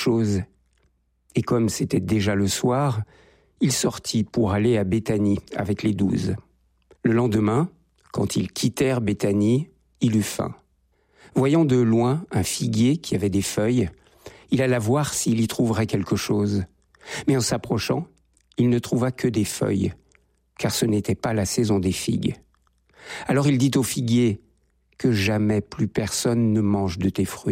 chose. Et comme c'était déjà le soir, il sortit pour aller à Béthanie avec les 12. Le lendemain, quand ils quittèrent Béthanie, il eut faim. Voyant de loin un figuier qui avait des feuilles, il alla voir s'il y trouverait quelque chose. Mais en s'approchant, il ne trouva que des feuilles, car ce n'était pas la saison des figues. Alors il dit au figuier, « Que jamais plus personne ne mange de tes fruits. »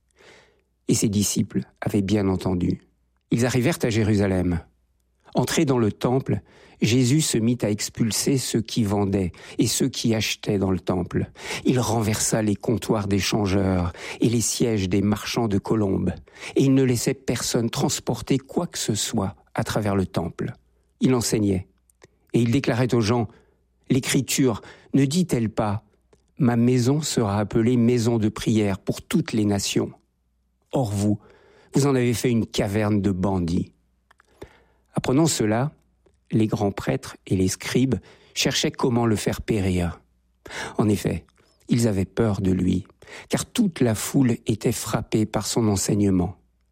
Et ses disciples avaient bien entendu. Ils arrivèrent à Jérusalem. Entré dans le temple, Jésus se mit à expulser ceux qui vendaient et ceux qui achetaient dans le temple. Il renversa les comptoirs des changeurs et les sièges des marchands de colombes, et il ne laissait personne transporter quoi que ce soit à travers le temple. Il enseignait, et il déclarait aux gens, « L'Écriture ne dit-elle pas, « Ma maison sera appelée maison de prière pour toutes les nations. » Or vous en avez fait une caverne de bandits. » Apprenant cela, les grands prêtres et les scribes cherchaient comment le faire périr. En effet, ils avaient peur de lui, car toute la foule était frappée par son enseignement.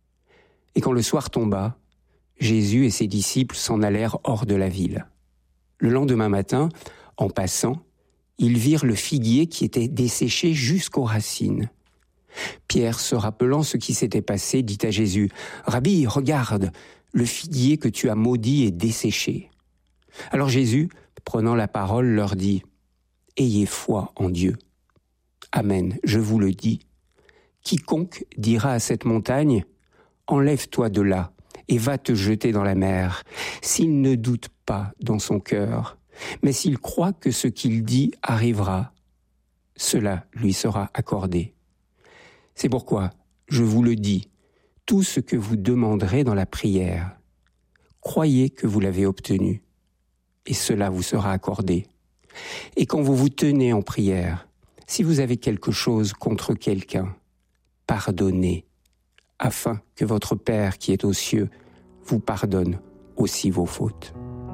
Et quand le soir tomba, Jésus et ses disciples s'en allèrent hors de la ville. Le lendemain matin, en passant, ils virent le figuier qui était desséché jusqu'aux racines. Pierre, se rappelant ce qui s'était passé, dit à Jésus, « Rabbi, regarde, le figuier que tu as maudit est desséché. » Alors Jésus, prenant la parole, leur dit, « Ayez foi en Dieu. Amen, je vous le dis. Quiconque dira à cette montagne, « Enlève-toi de là et va te jeter dans la mer », s'il ne doute pas dans son cœur, mais s'il croit que ce qu'il dit arrivera, cela lui sera accordé. C'est pourquoi, je vous le dis, tout ce que vous demanderez dans la prière, croyez que vous l'avez obtenu, et cela vous sera accordé. Et quand vous vous tenez en prière, si vous avez quelque chose contre quelqu'un, pardonnez, afin que votre Père qui est aux cieux vous pardonne aussi vos fautes.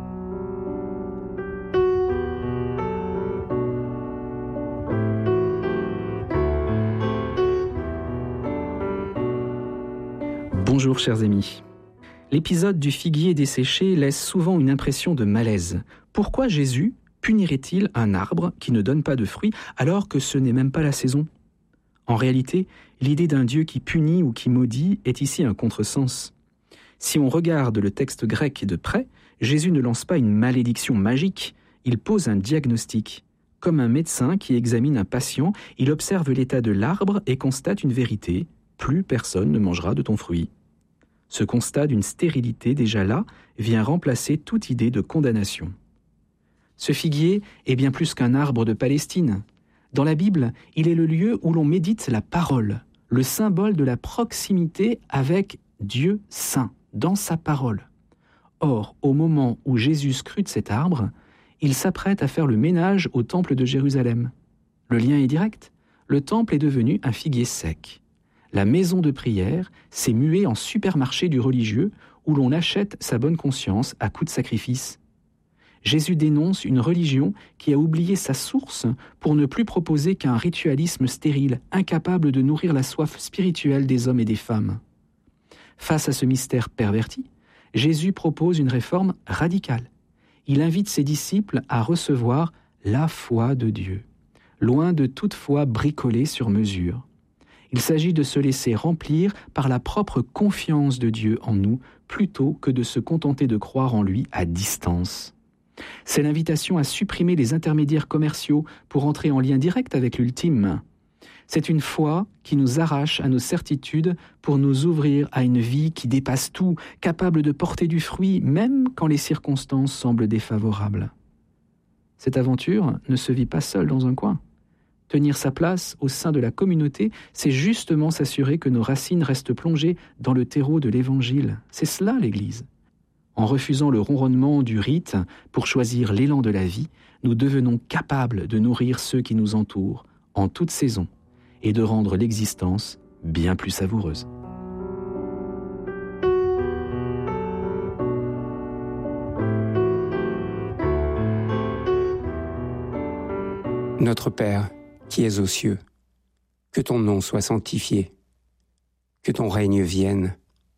Bonjour chers amis. L'épisode du figuier desséché laisse souvent une impression de malaise. Pourquoi Jésus punirait-il un arbre qui ne donne pas de fruits alors que ce n'est même pas la saison ? En réalité, l'idée d'un Dieu qui punit ou qui maudit est ici un contresens. Si on regarde le texte grec de près, Jésus ne lance pas une malédiction magique, il pose un diagnostic. Comme un médecin qui examine un patient, il observe l'état de l'arbre et constate une vérité, plus personne ne mangera de ton fruit. Ce constat d'une stérilité déjà là vient remplacer toute idée de condamnation. Ce figuier est bien plus qu'un arbre de Palestine. Dans la Bible, il est le lieu où l'on médite la parole, le symbole de la proximité avec Dieu saint, dans sa parole. Or, au moment où Jésus scrute cet arbre, il s'apprête à faire le ménage au temple de Jérusalem. Le lien est direct. Le temple est devenu un figuier sec. La maison de prière s'est muée en supermarché du religieux où l'on achète sa bonne conscience à coups de sacrifice. Jésus dénonce une religion qui a oublié sa source pour ne plus proposer qu'un ritualisme stérile, incapable de nourrir la soif spirituelle des hommes et des femmes. Face à ce mystère perverti, Jésus propose une réforme radicale. Il invite ses disciples à recevoir la foi de Dieu, loin de toute foi bricolée sur mesure. Il s'agit de se laisser remplir par la propre confiance de Dieu en nous, plutôt que de se contenter de croire en lui à distance. C'est l'invitation à supprimer les intermédiaires commerciaux pour entrer en lien direct avec l'ultime. C'est une foi qui nous arrache à nos certitudes pour nous ouvrir à une vie qui dépasse tout, capable de porter du fruit même quand les circonstances semblent défavorables. Cette aventure ne se vit pas seule dans un coin. Tenir sa place au sein de la communauté, c'est justement s'assurer que nos racines restent plongées dans le terreau de l'Évangile. C'est cela l'Église. En refusant le ronronnement du rite pour choisir l'élan de la vie, nous devenons capables de nourrir ceux qui nous entourent en toute saison et de rendre l'existence bien plus savoureuse. Notre Père, qui es aux cieux, que ton nom soit sanctifié, que ton règne vienne,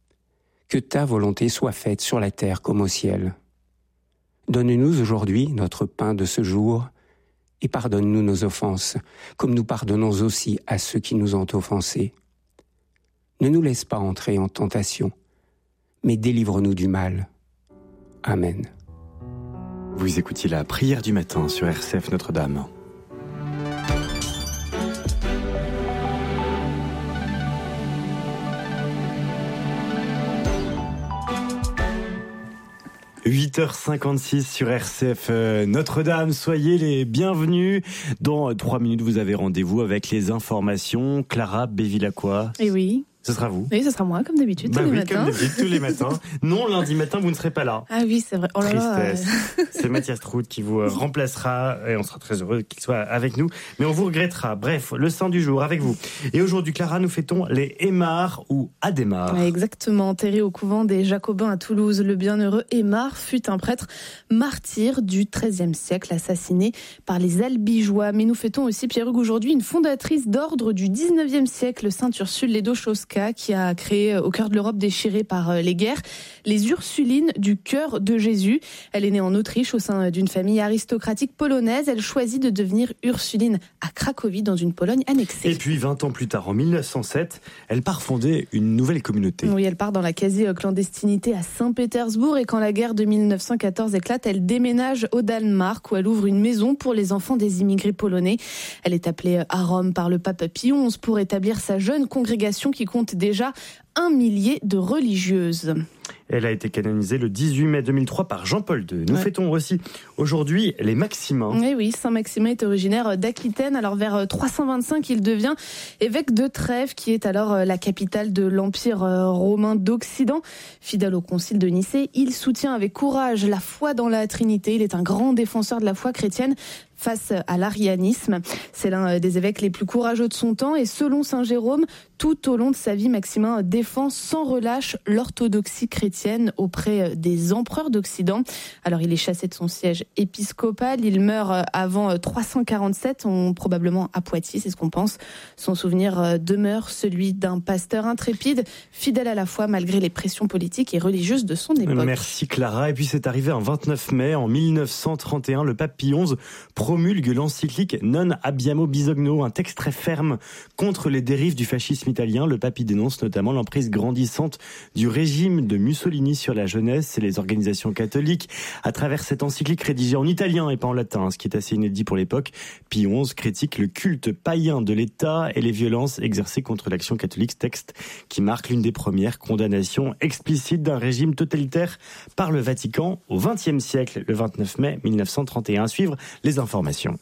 Que ta volonté soit faite sur la terre comme au ciel. Donne-nous aujourd'hui notre pain de ce jour et pardonne-nous nos offenses, comme nous pardonnons aussi à ceux qui nous ont offensés. Ne nous laisse pas entrer en tentation, mais délivre-nous du mal. Amen. Vous écoutiez la prière du matin sur RCF Notre-Dame. « 8h56 sur RCF Notre-Dame, soyez les bienvenus. Dans 3 minutes, vous avez rendez-vous avec les informations. Clara Bévilacqua. Et oui. Ce sera vous. Oui, ce sera moi, comme d'habitude, tous les matins. Comme d'habitude, tous les matins. Non, lundi matin, vous ne serez pas là. Ah oui, c'est vrai. Oh là Tristesse. C'est Mathias Trout qui vous remplacera et on sera très heureux qu'il soit avec nous. Mais on vous regrettera. Bref, le saint du jour avec vous. Et aujourd'hui, Clara, nous fêtons les Aymar ou Adhémar. Ouais, exactement. Enterré au couvent des Jacobins à Toulouse, le bienheureux Aymar fut un prêtre martyr du XIIIe siècle, assassiné par les Albigeois. Mais nous fêtons aussi Pierre-Hugues aujourd'hui, une fondatrice d'ordre du XIXe siècle, Sainte Ursule Ledochowska, qui a créé au cœur de l'Europe déchirée par les guerres, les Ursulines du cœur de Jésus. Elle est née en Autriche au sein d'une famille aristocratique polonaise. Elle choisit de devenir Ursuline à Cracovie, dans une Pologne annexée. Et puis 20 ans plus tard, en 1907, elle part fonder une nouvelle communauté. Oui, elle part dans la quasi-clandestinité à Saint-Pétersbourg et quand la guerre de 1914 éclate, elle déménage au Danemark où elle ouvre une maison pour les enfants des immigrés polonais. Elle est appelée à Rome par le pape Pie XI pour établir sa jeune congrégation qui compte déjà 1 millier de religieuses. Elle a été canonisée le 18 mai 2003 par Jean-Paul II. Nous fêtons aussi aujourd'hui les Maximains. Oui, Saint Maximin est originaire d'Aquitaine. Alors vers 325, il devient évêque de Trèves, qui est alors la capitale de l'Empire romain d'Occident. Fidèle au concile de Nicée, il soutient avec courage la foi dans la Trinité. Il est un grand défenseur de la foi chrétienne face à l'arianisme. C'est l'un des évêques les plus courageux de son temps et selon saint Jérôme, tout au long de sa vie, Maximin défend sans relâche l'orthodoxie chrétienne auprès des empereurs d'Occident. Alors il est chassé de son siège épiscopal, il meurt avant 347, probablement à Poitiers, c'est ce qu'on pense. Son souvenir demeure celui d'un pasteur intrépide, fidèle à la foi malgré les pressions politiques et religieuses de son époque. Merci Clara. Et puis c'est arrivé un 29 mai en 1931, le pape Pie XI promulgue l'encyclique Non Abbiamo Bisogno, un texte très ferme contre les dérives du fascisme italien. Le pape y dénonce notamment l'emprise grandissante du régime de Mussolini sur la jeunesse et les organisations catholiques. À travers cette encyclique rédigée en italien et pas en latin, ce qui est assez inédit pour l'époque, Pie XI critique le culte païen de l'État et les violences exercées contre l'action catholique, texte qui marque l'une des premières condamnations explicites d'un régime totalitaire par le Vatican au XXe siècle, le 29 mai 1931. À suivre les informations.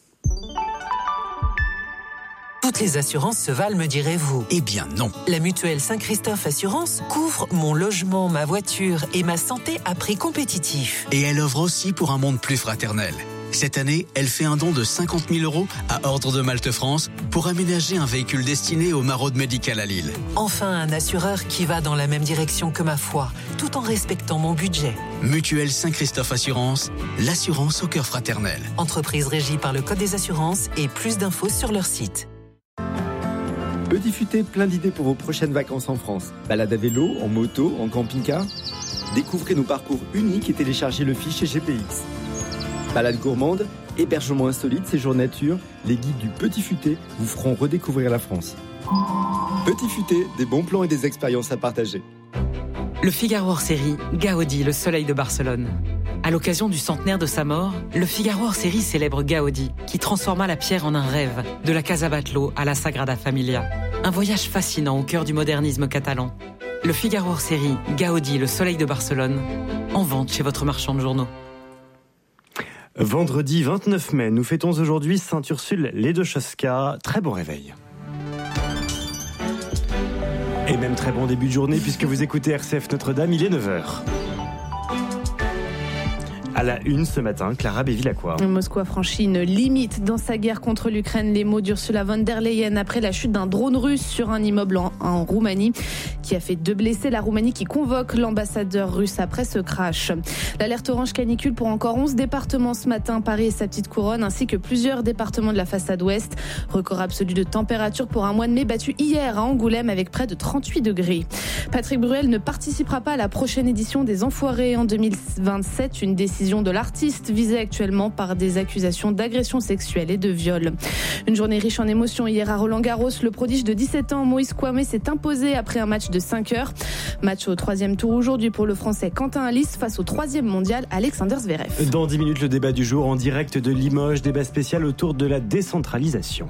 Toutes les assurances se valent, me direz-vous? Eh bien non. La mutuelle Saint-Christophe Assurance couvre mon logement, ma voiture et ma santé à prix compétitif. Et elle œuvre aussi pour un monde plus fraternel. Cette année, elle fait un don de 50 000 € à Ordre de Malte France pour aménager un véhicule destiné aux maraudes médicales à Lille. Enfin, un assureur qui va dans la même direction que ma foi, tout en respectant mon budget. Mutuelle Saint-Christophe Assurance, l'assurance au cœur fraternel. Entreprise régie par le Code des assurances et plus d'infos sur leur site. Petit Futé, plein d'idées pour vos prochaines vacances en France. Balade à vélo, en moto, en camping-car. Découvrez nos parcours uniques et téléchargez le fichier GPX. Balade gourmande, hébergement insolite, séjour nature, les guides du Petit Futé vous feront redécouvrir la France. Petit Futé, des bons plans et des expériences à partager. Le Figaro hors série, Gaudi, le soleil de Barcelone. À l'occasion du centenaire de sa mort, le Figaro hors série célèbre Gaudi, qui transforma la pierre en un rêve, de la Casa Batlló à la Sagrada Familia. Un voyage fascinant au cœur du modernisme catalan. Le Figaro hors série, Gaudi, le soleil de Barcelone, en vente chez votre marchand de journaux. Vendredi 29 mai, nous fêtons aujourd'hui Sainte Ursule Ledochowska. Très bon réveil. Et même très bon début de journée puisque vous écoutez RCF Notre-Dame, il est 9h. À la une ce matin, Clara Bévilacqua. Moscou a franchi une limite dans sa guerre contre l'Ukraine. Les mots d'Ursula von der Leyen après la chute d'un drone russe sur un immeuble en Roumanie qui a fait 2 blessés. La Roumanie qui convoque l'ambassadeur russe après ce crash. L'alerte orange canicule pour encore 11 départements ce matin. Paris et sa petite couronne ainsi que plusieurs départements de la façade ouest. Record absolu de température pour un mois de mai battu hier à Angoulême avec près de 38 degrés. Patrick Bruel ne participera pas à la prochaine édition des Enfoirés en 2027. Une décision de l'artiste visé actuellement par des accusations d'agression sexuelle et de viol. Une journée riche en émotions hier à Roland-Garros. Le prodige de 17 ans, Moïse Kouamé, s'est imposé après un match de 5 heures. Match au 3e tour aujourd'hui pour le Français Quentin Alice face au 3e mondial Alexander Zverev. Dans 10 minutes, le débat du jour en direct de Limoges, débat spécial autour de la décentralisation.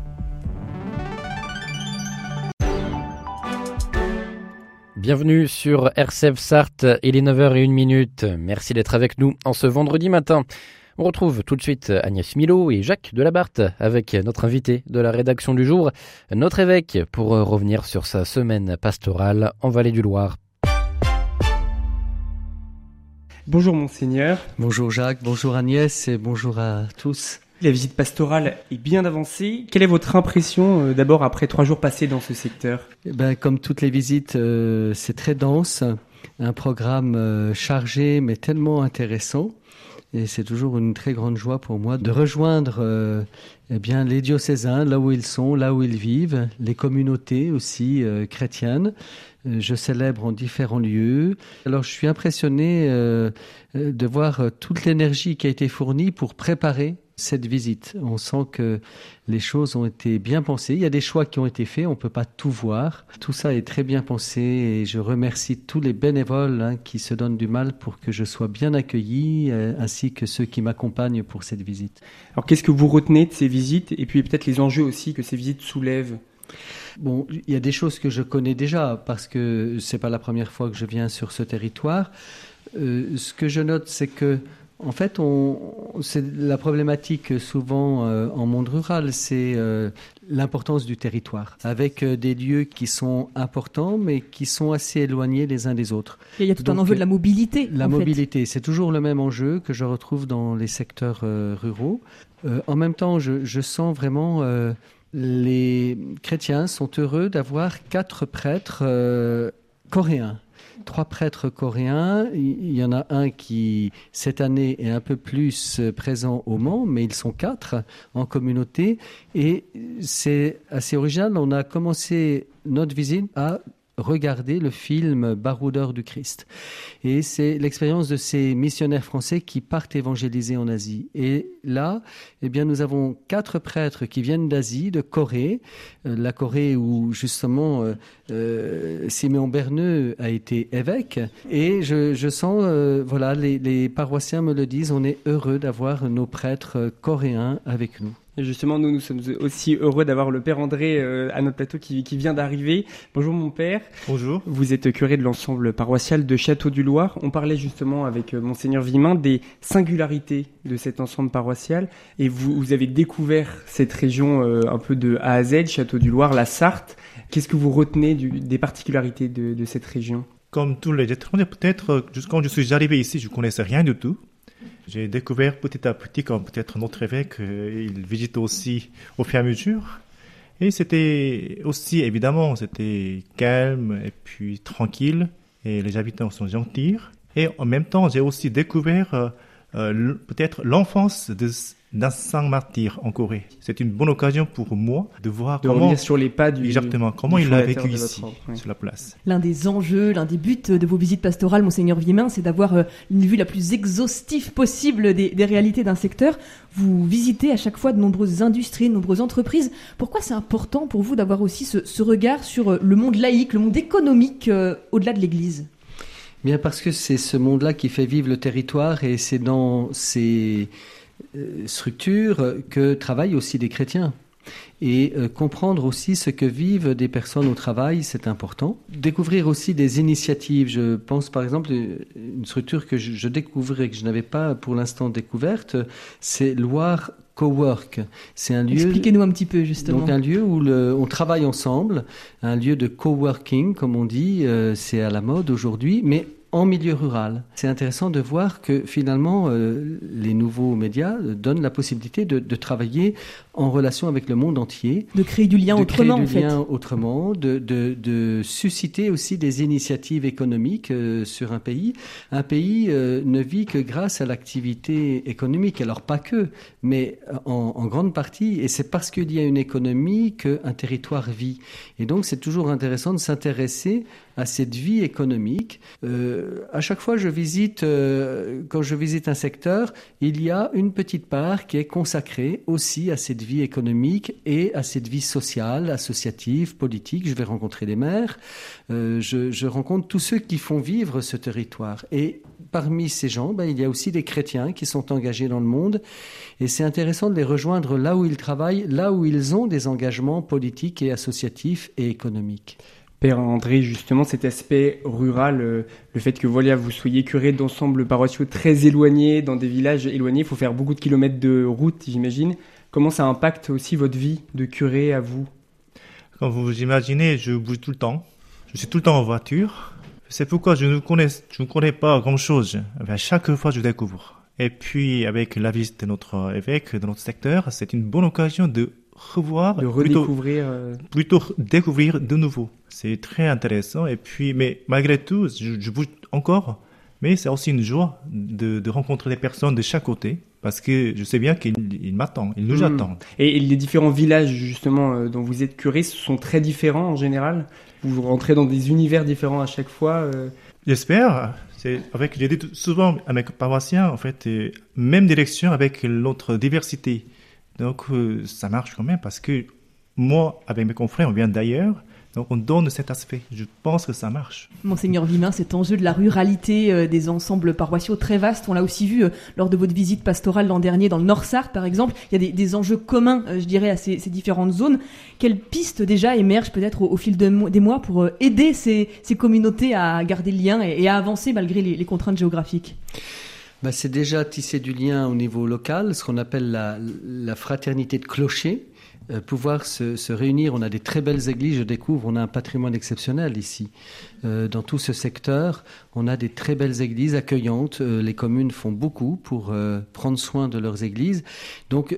Bienvenue sur RCF Sarthe, il est 9h01. Merci d'être avec nous en ce vendredi matin. On retrouve tout de suite Agnès Milot et Jacques Delabarthe avec notre invité de la rédaction du jour, notre évêque, pour revenir sur sa semaine pastorale en Vallée du Loir. Bonjour Monseigneur. Bonjour Jacques, bonjour Agnès et bonjour à tous. La visite pastorale est bien avancée. Quelle est votre impression d'abord après 3 jours passés dans ce secteur ? Comme toutes les visites, c'est très dense, un programme chargé mais tellement intéressant. Et c'est toujours une très grande joie pour moi de rejoindre les diocésains là où ils sont, là où ils vivent, les communautés aussi chrétiennes. Je célèbre en différents lieux. Alors je suis impressionné de voir toute l'énergie qui a été fournie pour préparer cette visite. On sent que les choses ont été bien pensées. Il y a des choix qui ont été faits, on ne peut pas tout voir. Tout ça est très bien pensé et je remercie tous les bénévoles qui se donnent du mal pour que je sois bien accueilli, ainsi que ceux qui m'accompagnent pour cette visite. Alors qu'est-ce que vous retenez de ces visites et puis peut-être les enjeux aussi que ces visites soulèvent ? Bon, il y a des choses que je connais déjà parce que c'est pas la première fois que je viens sur ce territoire. Ce que je note, c'est que en fait, c'est la problématique souvent en monde rural, c'est l'importance du territoire, avec des lieux qui sont importants, mais qui sont assez éloignés les uns des autres. Il y a tout un enjeu de la mobilité. La mobilité, c'est toujours le même enjeu que je retrouve dans les secteurs ruraux. En même temps, je sens vraiment les chrétiens sont heureux d'avoir 4 prêtres coréens. 3 prêtres coréens, il y en a un qui, cette année, est un peu plus présent au Mans, mais ils sont 4 en communauté. Et c'est assez original, on a commencé notre visite à regarder le film Baroudeur du Christ. Et c'est l'expérience de ces missionnaires français qui partent évangéliser en Asie. Et là, nous avons 4 prêtres qui viennent d'Asie, de Corée, la Corée où justement Siméon Berneux a été évêque. Et je sens, les paroissiens me le disent, on est heureux d'avoir nos prêtres coréens avec nous. Et justement, nous sommes aussi heureux d'avoir le Père André à notre plateau qui vient d'arriver. Bonjour mon Père. Bonjour. Vous êtes curé de l'ensemble paroissial de Château-du-Loir. On parlait justement avec Monseigneur Vimin des singularités de cet ensemble paroissial. Et vous avez découvert cette région un peu de A à Z, Château-du-Loir, la Sarthe. Qu'est-ce que vous retenez des particularités de cette région ? Comme tous les étrangers, peut-être, quand je suis arrivé ici, je ne connaissais rien du tout. J'ai découvert petit à petit, comme peut-être notre évêque, il visite aussi au fur et à mesure. Et c'était aussi, évidemment, c'était calme et puis tranquille. Et les habitants sont gentils. Et en même temps, j'ai aussi découvert peut-être l'enfance d'un saint martyr en Corée. C'est une bonne occasion pour moi de voir revenir sur les pas comment il a vécu ici, sur la place. L'un des enjeux, l'un des buts de vos visites pastorales, Monseigneur Vimin, c'est d'avoir une vue la plus exhaustive possible des réalités d'un secteur. Vous visitez à chaque fois de nombreuses industries, de nombreuses entreprises. Pourquoi c'est important pour vous d'avoir aussi ce regard sur le monde laïque, le monde économique au-delà de l'Église ? Bien parce que c'est ce monde-là qui fait vivre le territoire et c'est dans ces structures que travaillent aussi des chrétiens. Et comprendre aussi ce que vivent des personnes au travail, c'est important. Découvrir aussi des initiatives. Je pense par exemple une structure que je découvre et que je n'avais pas pour l'instant découverte, c'est Loire Cowork. C'est un lieu. Expliquez-nous un petit peu justement. Donc un lieu où on travaille ensemble, un lieu de coworking comme on dit, c'est à la mode aujourd'hui, mais en milieu rural. C'est intéressant de voir que finalement, les nouveaux médias donnent la possibilité de travailler en relation avec le monde entier. De créer du lien autrement, en fait. De susciter aussi des initiatives économiques sur un pays. Un pays ne vit que grâce à l'activité économique. Alors pas que, mais en grande partie. Et c'est parce qu'il y a une économie qu'un territoire vit. Et donc c'est toujours intéressant de s'intéresser à cette vie économique. À chaque fois quand je visite un secteur, il y a une petite part qui est consacrée aussi à cette vie économique et à cette vie sociale, associative, politique. Je vais rencontrer des maires, je rencontre tous ceux qui font vivre ce territoire. Et parmi ces gens, il y a aussi des chrétiens qui sont engagés dans le monde. Et c'est intéressant de les rejoindre là où ils travaillent, là où ils ont des engagements politiques et associatifs et économiques. Père André, justement, cet aspect rural, le fait que vous soyez curé d'ensembles paroissiaux très éloignés, dans des villages éloignés, il faut faire beaucoup de kilomètres de route, j'imagine. Comment ça impacte aussi votre vie de curé à vous ? Comme vous imaginez, je bouge tout le temps. Je suis tout le temps en voiture. C'est pourquoi je ne connais pas grand-chose. À chaque fois, je découvre. Et puis, avec la visite de notre évêque, de notre secteur, c'est une bonne occasion de plutôt découvrir de nouveau. C'est très intéressant. Et puis, mais malgré tout, je bouge encore. Mais c'est aussi une joie de rencontrer des personnes de chaque côté. Parce que je sais bien qu'ils m'attendent, ils nous attendent. Et les différents villages, justement, dont vous êtes curé, sont très différents en général ? Vous rentrez dans des univers différents à chaque fois J'espère. J'ai dit souvent à mes paroissiens, en fait, même direction avec notre diversité. Donc, ça marche quand même parce que moi, avec mes confrères, on vient d'ailleurs. Donc, on donne cet aspect. Je pense que ça marche. Monseigneur Vimin, cet enjeu de la ruralité des ensembles paroissiaux très vastes, on l'a aussi vu lors de votre visite pastorale l'an dernier dans le Nord-Sarthe, par exemple. Il y a des enjeux communs, je dirais, à ces différentes zones. Quelles pistes déjà émergent peut-être au fil des mois pour aider ces communautés à garder le lien et à avancer malgré les contraintes géographiques ? C'est déjà tisser du lien au niveau local, ce qu'on appelle la fraternité de clocher. Pouvoir se réunir, on a des très belles églises, je découvre, on a un patrimoine exceptionnel ici. Dans tout ce secteur, on a des très belles églises accueillantes, les communes font beaucoup pour prendre soin de leurs églises. Donc,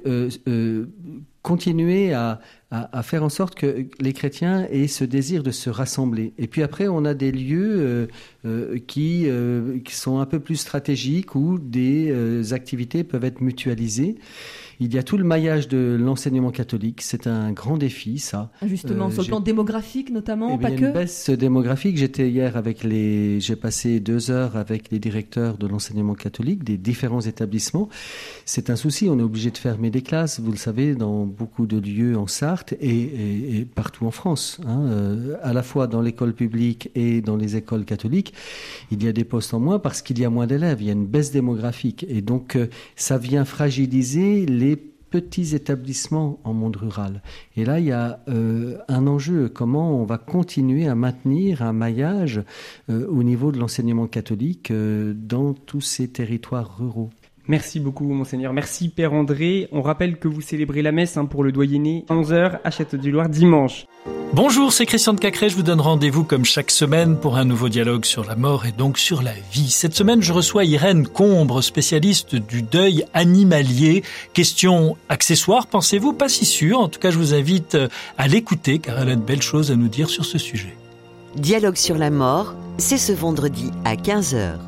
continuer à faire en sorte que les chrétiens aient ce désir de se rassembler. Et puis après, on a des lieux qui sont un peu plus stratégiques où des activités peuvent être mutualisées. Il y a tout le maillage de l'enseignement catholique. C'est un grand défi, ça. Justement, sur le plan démographique notamment, pas que. Il y a une baisse démographique. J'étais hier j'ai passé 2 heures avec les directeurs de l'enseignement catholique des différents établissements. C'est un souci. On est obligé de fermer des classes, vous le savez, dans beaucoup de lieux en Sarthe et partout en France. À la fois dans l'école publique et dans les écoles catholiques, il y a des postes en moins parce qu'il y a moins d'élèves. Il y a une baisse démographique. Et donc, ça vient fragiliser les petits établissements en monde rural. Et là, il y a un enjeu, comment on va continuer à maintenir un maillage au niveau de l'enseignement catholique dans tous ces territoires ruraux. Merci beaucoup, Monseigneur. Merci, Père André. On rappelle que vous célébrez la messe pour le doyenné à 11h à Château-du-Loir dimanche. Bonjour, c'est Christian de Cacré. Je vous donne rendez-vous comme chaque semaine pour un nouveau dialogue sur la mort et donc sur la vie. Cette semaine, je reçois Irène Combre, spécialiste du deuil animalier. Question accessoire, pensez-vous? Pas si sûr. En tout cas, je vous invite à l'écouter car elle a de belles choses à nous dire sur ce sujet. Dialogue sur la mort, c'est ce vendredi à 15h.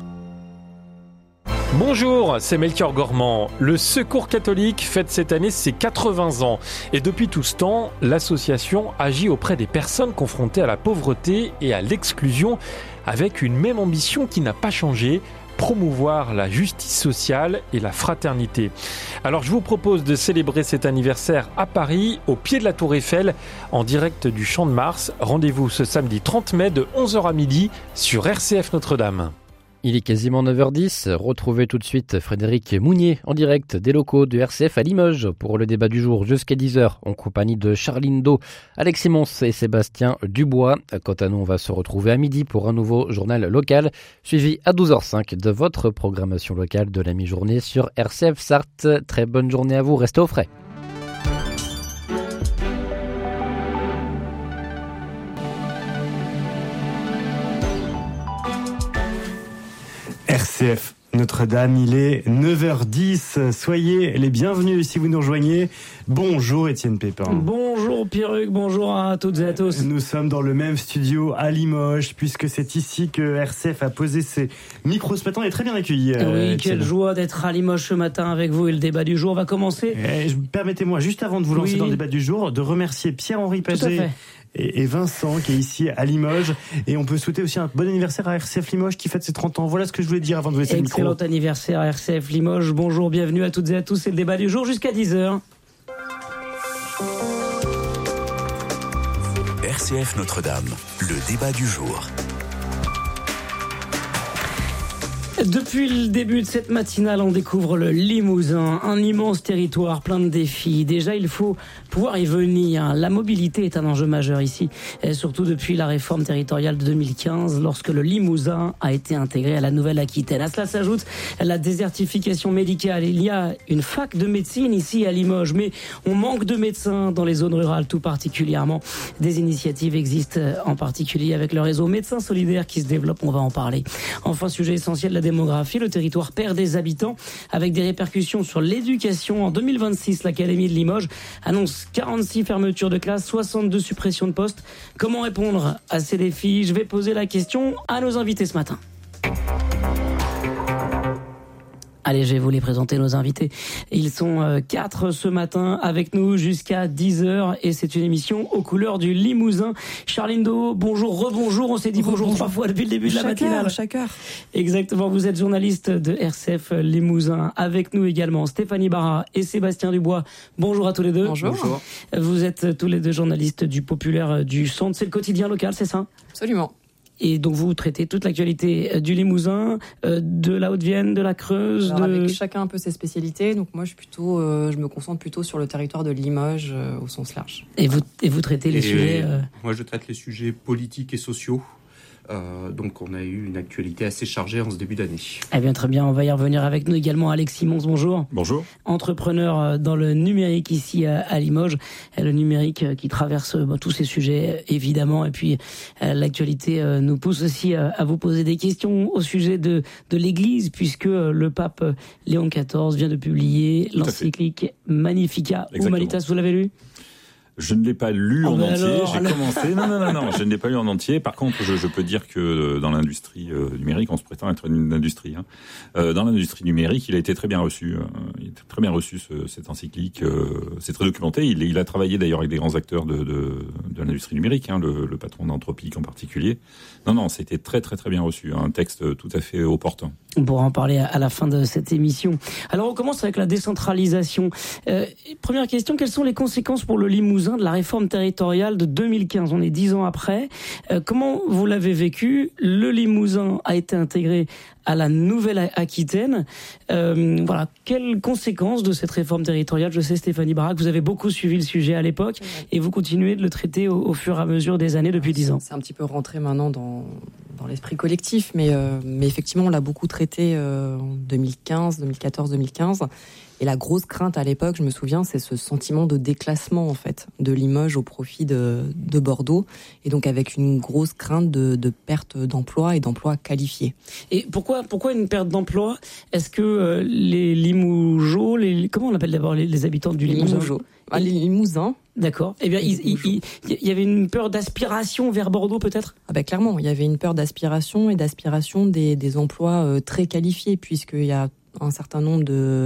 Bonjour, c'est Melchior Gormand. Le Secours catholique fête cette année ses 80 ans. Et depuis tout ce temps, l'association agit auprès des personnes confrontées à la pauvreté et à l'exclusion avec une même ambition qui n'a pas changé, promouvoir la justice sociale et la fraternité. Alors je vous propose de célébrer cet anniversaire à Paris, au pied de la Tour Eiffel, en direct du Champ de Mars. Rendez-vous ce samedi 30 mai de 11h à midi sur RCF Notre-Dame. Il est quasiment 9h10. Retrouvez tout de suite Frédéric Mounier en direct des locaux de RCF à Limoges pour le débat du jour jusqu'à 10h en compagnie de Charline Do, Alex Simons et Sébastien Dubois. Quant à nous, on va se retrouver à midi pour un nouveau journal local suivi à 12h05 de votre programmation locale de la mi-journée sur RCF Sarthe. Très bonne journée à vous, restez au frais. RCF Notre-Dame, il est 9h10. Soyez les bienvenus si vous nous rejoignez. Bonjour Étienne Pépin. Bonjour Pierruc, bonjour à toutes et à tous. Nous sommes dans le même studio à Limoges, puisque c'est ici que RCF a posé ses micros ce matin. On est très bien accueillis. Oui, quelle joie d'être à Limoges ce matin avec vous, et le débat du jour va commencer. Permettez-moi, juste avant de vous lancer dans le débat du jour, de remercier Pierre-Henri Paget et Vincent qui est ici à Limoges, et on peut souhaiter aussi un bon anniversaire à RCF Limoges qui fête ses 30 ans. Voilà ce que je voulais dire avant de vous laisser le micro. Excellent anniversaire à RCF Limoges. Bonjour, bienvenue à toutes et à tous, c'est le débat du jour jusqu'à 10h. RCF Notre-Dame, le débat du jour. Depuis le début de cette matinale, on découvre le Limousin, un immense territoire plein de défis. Déjà, il faut pouvoir y venir. La mobilité est un enjeu majeur ici, et surtout depuis la réforme territoriale de 2015, lorsque le Limousin a été intégré à la Nouvelle-Aquitaine. À cela s'ajoute la désertification médicale. Il y a une fac de médecine ici à Limoges, mais on manque de médecins dans les zones rurales tout particulièrement. Des initiatives existent, en particulier avec le réseau Médecins Solidaires qui se développe, on va en parler. Enfin, sujet essentiel, la démographie, le territoire perd des habitants avec des répercussions sur l'éducation. En 2026, l'Académie de Limoges annonce 46 fermetures de classes, 62 suppressions de postes. Comment répondre à ces défis ? Je vais poser la question à nos invités ce matin. Allez, je vais vous les présenter, nos invités. Ils sont 4 ce matin avec nous jusqu'à 10h et c'est une émission aux couleurs du Limousin. Charline Do, bonjour, rebonjour. On s'est dit bonjour 3 fois depuis le début de la matinale. Chaque heure. Exactement, vous êtes journaliste de RCF Limousin. Avec nous également Stéphanie Barra et Sébastien Dubois. Bonjour à tous les deux. Bonjour. Vous êtes tous les deux journalistes du Populaire du Centre. C'est le quotidien local, c'est ça ? Absolument. Et donc vous traitez toute l'actualité du Limousin, de la Haute-Vienne, de la Creuse. Alors avec chacun un peu ses spécialités. Donc moi je me concentre plutôt sur le territoire de Limoges au sens large. Et vous traitez les sujets Moi je traite les sujets politiques et sociaux. Donc on a eu une actualité assez chargée en ce début d'année. Eh bien très bien, on va y revenir avec nous également. Alex Simons, bonjour. Bonjour. Entrepreneur dans le numérique ici à Limoges. Le numérique qui traverse tous ces sujets évidemment. Et puis l'actualité nous pousse aussi à vous poser des questions au sujet de l'Église, puisque le pape Léon XIV vient de publier l'encyclique Magnificat. Humanitas, vous l'avez lu ? Je ne l'ai pas lu en entier, j'ai commencé. Non, je ne l'ai pas lu en entier. Par contre, je peux dire que dans l'industrie numérique, on se prétend être une industrie. Dans l'industrie numérique, il a été très bien reçu. Il a été très bien reçu, cette encyclique. C'est très documenté. Il a travaillé d'ailleurs avec des grands acteurs de l'industrie numérique, le patron d'Anthropic en particulier. Non, c'était très très très bien reçu. Un texte tout à fait opportun. On pourra en parler à la fin de cette émission. Alors on commence avec la décentralisation. Première question, quelles sont les conséquences pour le Limousin de la réforme territoriale de 2015 ? On est 10 ans après. Comment vous l'avez vécu ? Le Limousin a été intégré à la Nouvelle-Aquitaine. Voilà, quelles conséquences de cette réforme territoriale ? Je sais, Stéphanie Barra, que vous avez beaucoup suivi le sujet à l'époque et vous continuez de le traiter au fur et à mesure des années depuis 10 ans. C'est un petit peu rentré maintenant dans l'esprit collectif, mais effectivement, on l'a beaucoup traité en 2015, 2014, 2015. Et la grosse crainte à l'époque, je me souviens, c'est ce sentiment de déclassement en fait de Limoges au profit de Bordeaux, et donc avec une grosse crainte de perte d'emploi et d'emplois qualifiés. Et pourquoi une perte d'emploi ? Est-ce que les Limougeaux, comment on appelle d'abord les habitants du Limousin ? Les Limousins. D'accord. Eh bien, il y avait une peur d'aspiration vers Bordeaux, peut-être ? Clairement, il y avait une peur d'aspiration des emplois très qualifiés, puisqu'il y a un certain nombre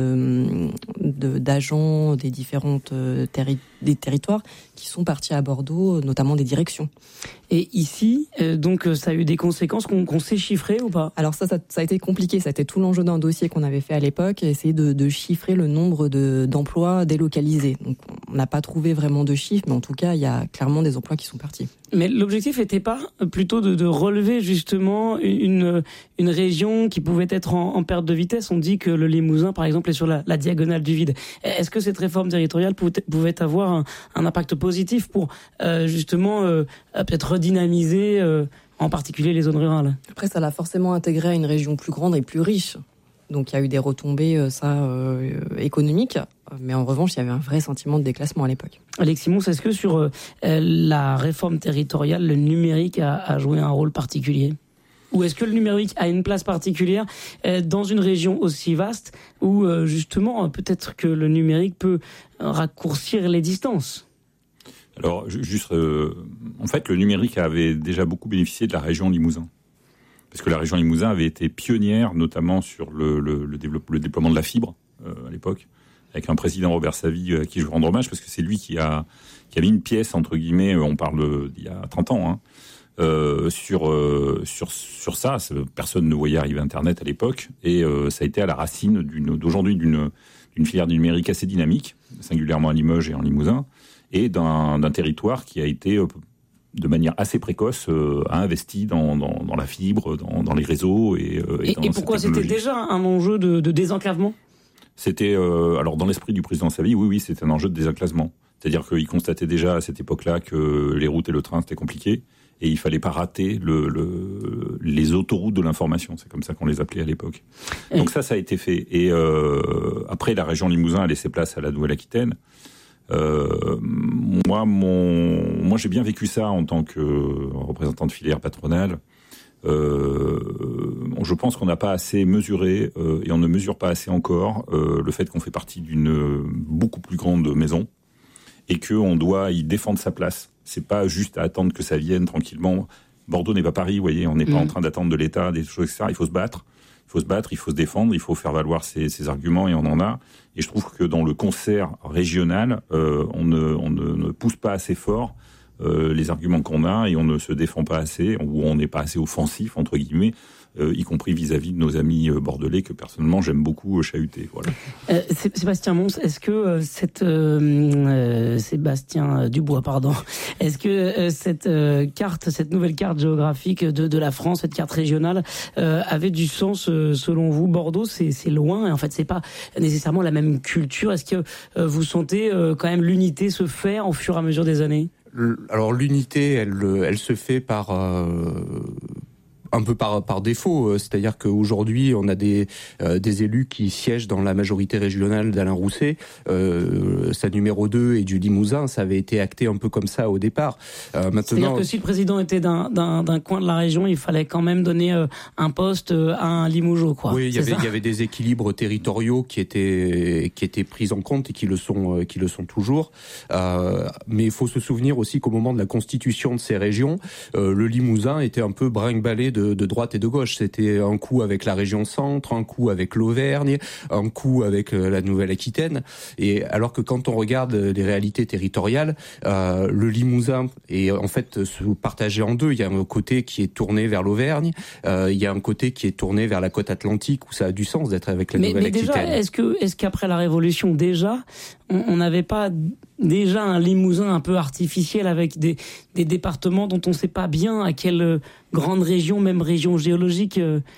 d'agents des différentes des territoires qui sont partis à Bordeaux, notamment des directions. Et ici, donc ça a eu des conséquences qu'on sait chiffrer ou pas ? Alors ça a été compliqué, ça a été tout l'enjeu d'un dossier qu'on avait fait à l'époque, essayer de chiffrer le nombre d'emplois délocalisés. Donc on n'a pas trouvé vraiment de chiffres, mais en tout cas il y a clairement des emplois qui sont partis. Mais l'objectif n'était pas plutôt de relever justement une région qui pouvait être en perte de vitesse ? On dit que le Limousin, par exemple, est sur la diagonale du vide. Est-ce que cette réforme territoriale pouvait avoir un impact positif pour justement peut-être redynamiser en particulier les zones rurales ? Après, ça l'a forcément intégré à une région plus grande et plus riche. Donc il y a eu des retombées économiques, mais en revanche, il y avait un vrai sentiment de déclassement à l'époque. Alex Simons, est-ce que sur la réforme territoriale, le numérique a joué un rôle particulier ? Ou est-ce que le numérique a une place particulière dans une région aussi vaste où justement peut-être que le numérique peut raccourcir les distances? Alors, en fait, le numérique avait déjà beaucoup bénéficié de la région Limousin. Parce que la région Limousin avait été pionnière, notamment sur le déploiement de la fibre à l'époque, avec un président Robert Savy à qui je veux rendre hommage, parce que c'est lui qui a mis une pièce, entre guillemets, on parle d'il y a 30 ans, sur ça. Personne ne voyait arriver Internet à l'époque, et ça a été à la racine d'aujourd'hui d'une filière du numérique assez dynamique, singulièrement à Limoges et en Limousin, et d'un territoire qui a été de manière assez précoce investi dans la fibre, dans les réseaux et pourquoi c'était déjà un enjeu de désenclavement? C'était alors dans l'esprit du président Savy, oui, c'était un enjeu de désenclavement. C'est-à-dire qu'il constatait déjà à cette époque-là que les routes et le train c'était compliqué et il fallait pas rater les autoroutes de l'information. C'est comme ça qu'on les appelait à l'époque. Donc ça a été fait. Et après, la région Limousin a laissé place à la Nouvelle-Aquitaine. Moi, j'ai bien vécu ça en tant que représentant de filière patronale. Je pense qu'on n'a pas assez mesuré et on ne mesure pas assez encore le fait qu'on fait partie d'une beaucoup plus grande maison et qu'on doit y défendre sa place. C'est pas juste à attendre que ça vienne tranquillement. Bordeaux n'est pas Paris, vous voyez, on n'est pas en train d'attendre de l'État, des choses, etc. Il faut se battre, il faut se défendre, il faut faire valoir ses arguments et on en a. Et je trouve que dans le concert régional, on ne pousse pas assez fort les arguments qu'on a et on ne se défend pas assez, ou on n'est pas assez offensif, entre guillemets, y compris vis-à-vis de nos amis bordelais que personnellement j'aime beaucoup chahuter. Voilà. Sébastien Mons, est-ce que Sébastien Dubois, pardon, est-ce que cette nouvelle carte géographique de la France, cette carte régionale, avait du sens selon vous? Bordeaux, c'est loin et en fait c'est pas nécessairement la même culture. Est-ce que vous sentez quand même l'unité se faire au fur et à mesure des années? Alors l'unité, elle se fait par un peu par défaut, c'est-à-dire qu'aujourd'hui on a des élus qui siègent dans la majorité régionale d'Alain Rousset, sa numéro 2 et du Limousin, ça avait été acté un peu comme ça au départ. Maintenant, c'est-à-dire que si le président était d'un coin de la région, il fallait quand même donner un poste à un Limougeot, quoi. Oui, il y avait des équilibres territoriaux qui étaient pris en compte et qui le sont toujours. Mais il faut se souvenir aussi qu'au moment de la constitution de ces régions, le Limousin était un peu brinque-ballé de droite et de gauche. C'était un coup avec la région centre, un coup avec l'Auvergne, un coup avec la Nouvelle-Aquitaine. Et alors que quand on regarde les réalités territoriales, le Limousin est en fait se partagé en deux. Il y a un côté qui est tourné vers l'Auvergne, il y a un côté qui est tourné vers la côte atlantique où ça a du sens d'être avec la Nouvelle-Aquitaine. Mais déjà, est-ce qu'après la Révolution, déjà, on n'avait pas déjà un Limousin un peu artificiel avec des départements dont on ne sait pas bien à quelle grande région, même région géologique,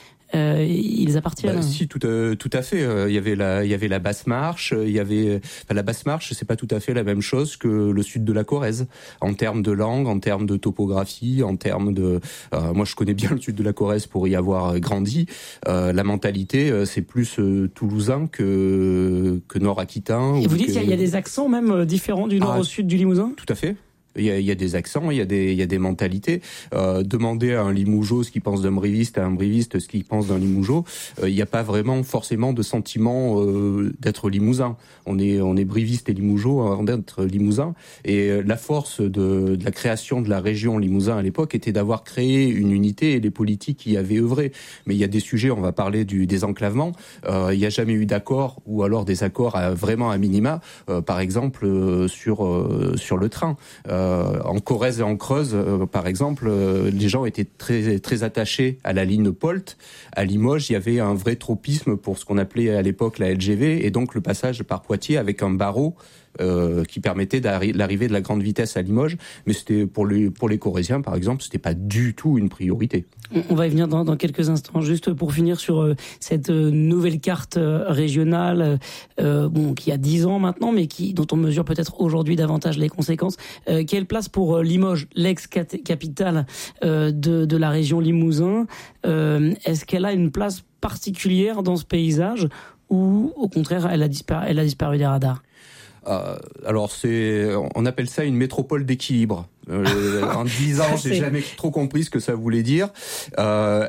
ils appartiennent. Si, tout à fait. Il y avait la Basse-Marche. La Basse-Marche, c'est pas tout à fait la même chose que le sud de la Corrèze en termes de langue, en termes de topographie, en termes de. Moi, je connais bien le sud de la Corrèze pour y avoir grandi. La mentalité, c'est plus toulousain que nord-aquitain. Et vous dites qu'il y a des accents même différents du nord au sud du Limousin ? Tout à fait. Il y a des accents, il y a des mentalités. Demander à un Limougeot ce qu'il pense d'un briviste, à un briviste ce qu'il pense d'un Limougeot, il n'y a pas vraiment forcément de sentiment d'être Limousin. On est briviste et Limougeot avant d'être Limousin. Et la force de la création de la région Limousin à l'époque était d'avoir créé une unité et les politiques y avaient œuvré. Mais il y a des sujets, on va parler du désenclavement. Il n'y a jamais eu d'accord ou alors des accords vraiment à minima. Par exemple sur le train. En Corrèze et en Creuse, par exemple, les gens étaient très, très attachés à la ligne Polt. À Limoges, il y avait un vrai tropisme pour ce qu'on appelait à l'époque la LGV, et donc le passage par Poitiers avec un barreau qui permettait l'arrivée de la grande vitesse à Limoges. Mais c'était pour les Corréziens, par exemple, c'était pas du tout une priorité. On va y venir dans quelques instants. Juste pour finir sur cette nouvelle carte régionale, qui a 10 ans maintenant, mais dont on mesure peut-être aujourd'hui davantage les conséquences. Quelle place pour Limoges, l'ex-capitale de la région Limousin? Est-ce qu'elle a une place particulière dans ce paysage ou au contraire elle a disparu des radars? Alors on appelle ça une métropole d'équilibre. En 10 ans, j'ai jamais trop compris ce que ça voulait dire. C'est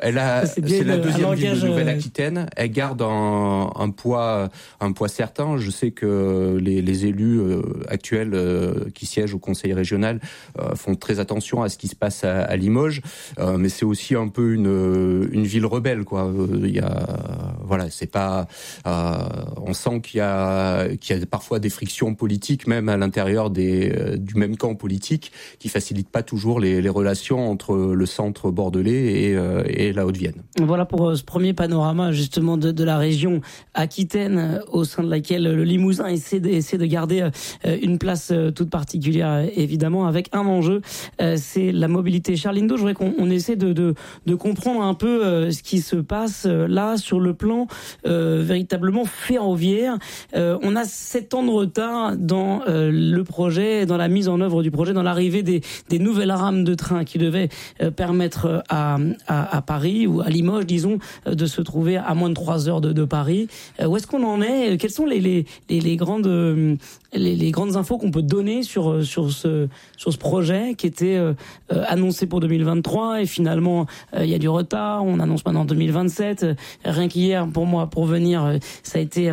la deuxième ville de Nouvelle-Aquitaine. Elle garde un poids certain. Je sais que les élus actuels qui siègent au conseil régional font très attention à ce qui se passe à Limoges, mais c'est aussi un peu une ville rebelle, quoi. C'est pas. On sent qu'il y a parfois des frictions politiques, même à l'intérieur du même camp politique, qui facilitent pas toujours les relations entre le centre bordelais et la Haute-Vienne. Voilà pour ce premier panorama justement de la région Aquitaine, au sein de laquelle le Limousin essaie de garder une place toute particulière, évidemment, avec un enjeu, c'est la mobilité. Charles Lindo, je voudrais qu'on essaie de comprendre un peu ce qui se passe là sur le plan véritablement ferroviaire. On a 7 ans de retard dans le projet, dans la mise en œuvre du projet, dans l'arrivée des nouvelles rames de train qui devaient permettre à Paris, ou à Limoges, disons, de se trouver à moins de 3 heures de Paris. Où est-ce qu'on en est ? Quelles sont les grandes infos qu'on peut donner sur ce projet qui était annoncé pour 2023, et finalement il y a du retard, on annonce maintenant 2027. Rien qu'hier, pour moi, pour venir, ça a été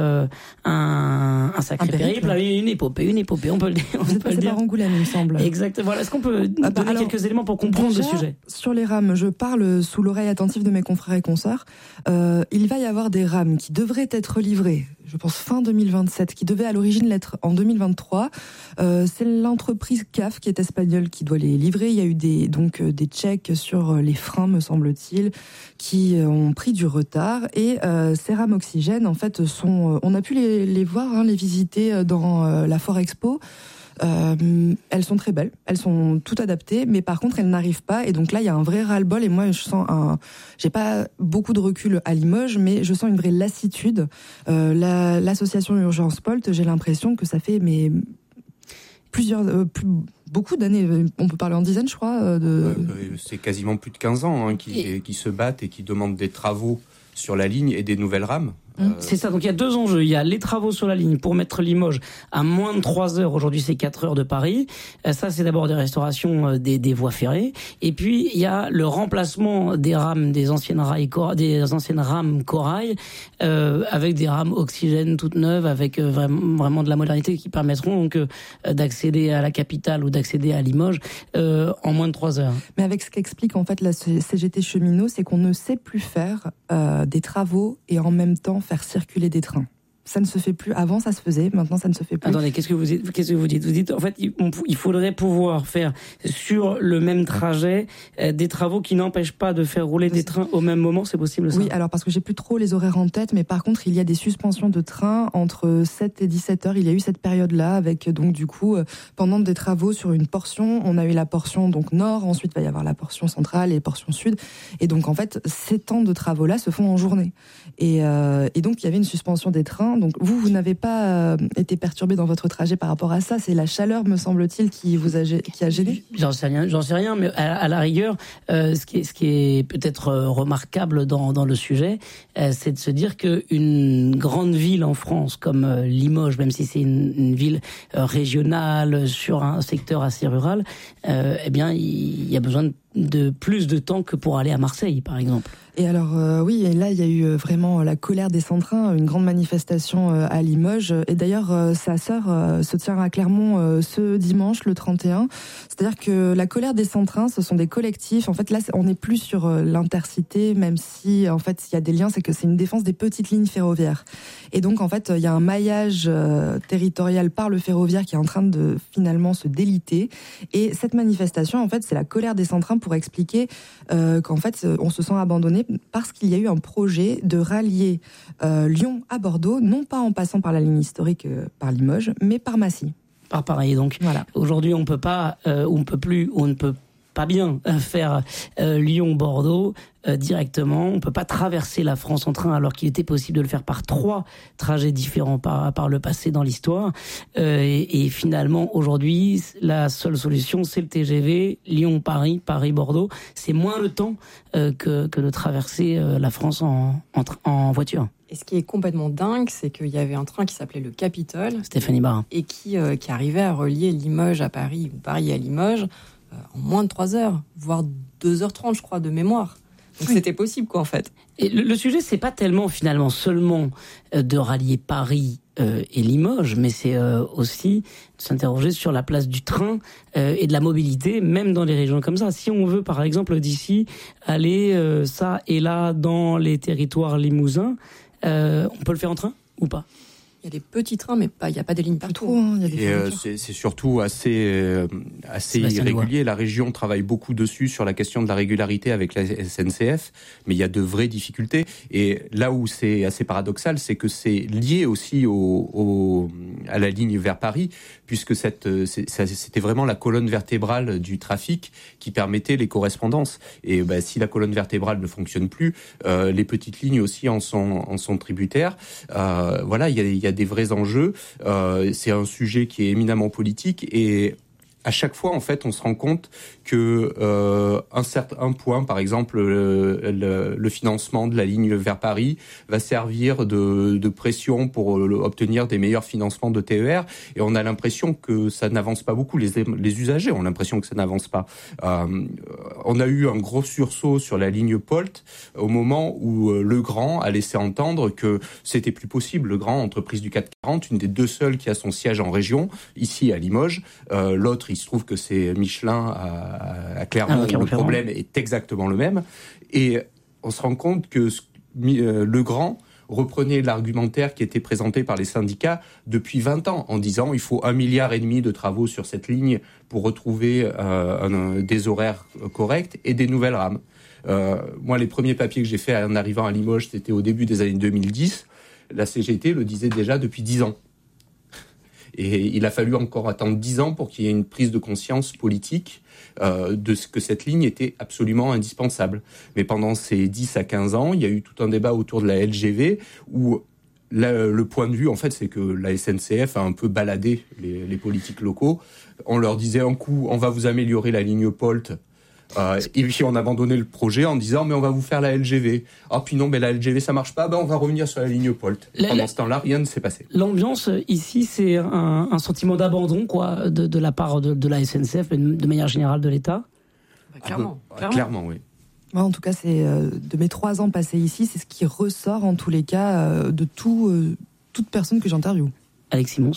un sacré périple, une épopée, on peut le dire. Vous êtes passé par Angoulême, il me semble. Exactement. Est-ce qu'on peut donner quelques éléments pour comprendre le sujet ? Sur les rames, je parle sous l'oreille attentive de mes confrères et consoeurs. Il va y avoir des rames qui devraient être livrées, je pense fin 2027, qui devaient à l'origine l'être en 2023. C'est l'entreprise CAF, qui est espagnole, qui doit les livrer. Il y a eu des checks sur les freins, me semble-t-il, qui ont pris du retard. Et ces rames oxygène, en fait, on a pu les voir, les visiter dans la Fort Expo. Elles sont très belles, elles sont toutes adaptées, mais par contre elles n'arrivent pas, et donc là il y a un vrai ras-le-bol, et moi je sens j'ai pas beaucoup de recul à Limoges, mais je sens une vraie lassitude. L'association Urgence Polt, j'ai l'impression que ça fait beaucoup d'années, on peut parler en dizaines, je crois. C'est quasiment plus de 15 ans qui se battent et qui demandent des travaux sur la ligne et des nouvelles rames. C'est ça, donc il y a 2 enjeux. Il y a les travaux sur la ligne pour mettre Limoges à moins de 3 heures. Aujourd'hui, c'est 4 heures de Paris. Ça, c'est d'abord des restaurations des voies ferrées. Et puis, il y a le remplacement des rames, des anciennes rames corail, avec des rames oxygène toutes neuves, avec vraiment de la modernité, qui permettront donc d'accéder à la capitale ou d'accéder à Limoges en moins de 3 heures. Mais avec ce qu'explique en fait la CGT cheminot, c'est qu'on ne sait plus faire des travaux et en même temps faire circuler des trains. Ça ne se fait plus. Avant, ça se faisait. Maintenant, ça ne se fait plus. Attendez, qu'est-ce que vous dites ? Vous dites, en fait, il faudrait pouvoir faire sur le même trajet des travaux qui n'empêchent pas de faire rouler des trains au même moment. C'est possible, ça ? Oui, alors parce que j'ai plus trop les horaires en tête, mais par contre, il y a des suspensions de trains entre 7 et 17 heures. Il y a eu cette période-là avec, donc, du coup, pendant des travaux sur une portion, on a eu la portion, donc, nord. Ensuite, il va y avoir la portion centrale et portion sud. Et donc, en fait, ces temps de travaux-là se font en journée. Et donc, il y avait une suspension des trains. Donc vous n'avez pas été perturbé dans votre trajet par rapport à ça. C'est la chaleur, me semble-t-il, qui a gêné. J'en sais rien, mais à la rigueur, ce qui est peut-être remarquable dans le sujet, c'est de se dire qu'une grande ville en France comme Limoges, même si c'est une ville régionale sur un secteur assez rural, eh bien il y a besoin de plus de temps que pour aller à Marseille, par exemple. Et alors, oui, et là, il y a eu vraiment la colère des centrins, une grande manifestation à Limoges. Et d'ailleurs, sa sœur se tient à Clermont ce dimanche, le 31. C'est-à-dire que la colère des centrins, ce sont des collectifs. En fait, là, on n'est plus sur l'intercité, même si, en fait, il y a des liens, c'est que c'est une défense des petites lignes ferroviaires. Et donc, en fait, il y a un maillage territorial par le ferroviaire qui est en train de, finalement, se déliter. Et cette manifestation, en fait, c'est la colère des centrins pour expliquer qu'en fait, on se sent abandonné parce qu'il y a eu un projet de rallier Lyon à Bordeaux, non pas en passant par la ligne historique par Limoges, mais par Massy. Par Paris, donc. Voilà. Aujourd'hui, on ne peut pas bien faire Lyon-Bordeaux directement. On peut pas traverser la France en train alors qu'il était possible de le faire par 3 trajets différents par le passé dans l'histoire. Et finalement, aujourd'hui, la seule solution, c'est le TGV Lyon-Paris, Paris-Bordeaux. C'est moins le temps que de traverser la France en voiture. Et ce qui est complètement dingue, c'est qu'il y avait un train qui s'appelait le Capitole. Stéphanie Barin. Et qui arrivait à relier Limoges à Paris ou Paris à Limoges en moins de 3 heures, voire 2h30, je crois, de mémoire. Donc c'était possible, quoi, en fait. Et le sujet, c'est pas tellement, finalement, seulement de rallier Paris et Limoges, mais c'est aussi de s'interroger sur la place du train et de la mobilité, même dans des régions comme ça. Si on veut, par exemple, d'ici, aller ça et là dans les territoires limousins, on peut le faire en train ou pas ? Il y a des petits trains, mais il n'y a pas des lignes partout. C'est surtout assez irrégulier. La région travaille beaucoup dessus sur la question de la régularité avec la SNCF, mais il y a de vraies difficultés. Et là où c'est assez paradoxal, c'est que c'est lié aussi à la ligne vers Paris, puisque c'était vraiment la colonne vertébrale du trafic qui permettait les correspondances. Et si la colonne vertébrale ne fonctionne plus, les petites lignes aussi en sont tributaires. Voilà, il y a des vrais enjeux. C'est un sujet qui est éminemment politique et à chaque fois, en fait, on se rend compte que un point, par exemple, le financement de la ligne vers Paris va servir de pression pour obtenir des meilleurs financements de TER. Et on a l'impression que ça n'avance pas beaucoup. Les usagers ont l'impression que ça n'avance pas. On a eu un gros sursaut sur la ligne POLT au moment où Legrand a laissé entendre que c'était plus possible. Legrand, entreprise du 440, une des deux seules qui a son siège en région, ici à Limoges. L'autre, il se trouve que c'est Michelin à Clermont, où le problème est exactement le même. Et on se rend compte que Legrand reprenait l'argumentaire qui était présenté par les syndicats depuis 20 ans, en disant il faut 1,5 milliard de travaux sur cette ligne pour retrouver des horaires corrects et des nouvelles rames. Moi, les premiers papiers que j'ai faits en arrivant à Limoges, c'était au début des années 2010. La CGT le disait déjà depuis 10 ans. Et il a fallu encore attendre 10 ans pour qu'il y ait une prise de conscience politique de ce que cette ligne était absolument indispensable. Mais pendant ces 10 à 15 ans, il y a eu tout un débat autour de la LGV où le point de vue, en fait, c'est que la SNCF a un peu baladé les politiques locaux. On leur disait un coup, on va vous améliorer la ligne POLT. Et puis on abandonnait le projet en disant mais on va vous faire la LGV. Ah puis non, mais la LGV ça marche pas, on va revenir sur la ligne POLT. Pendant ce temps-là, rien ne s'est passé. L'ambiance ici, c'est un sentiment d'abandon quoi, de la part de la SNCF, mais de manière générale de l'État. Clairement, oui. Moi, en tout cas, c'est de mes 3 ans passés ici, c'est ce qui ressort en tous les cas de toute personne que j'interviewe. Alexis Mons.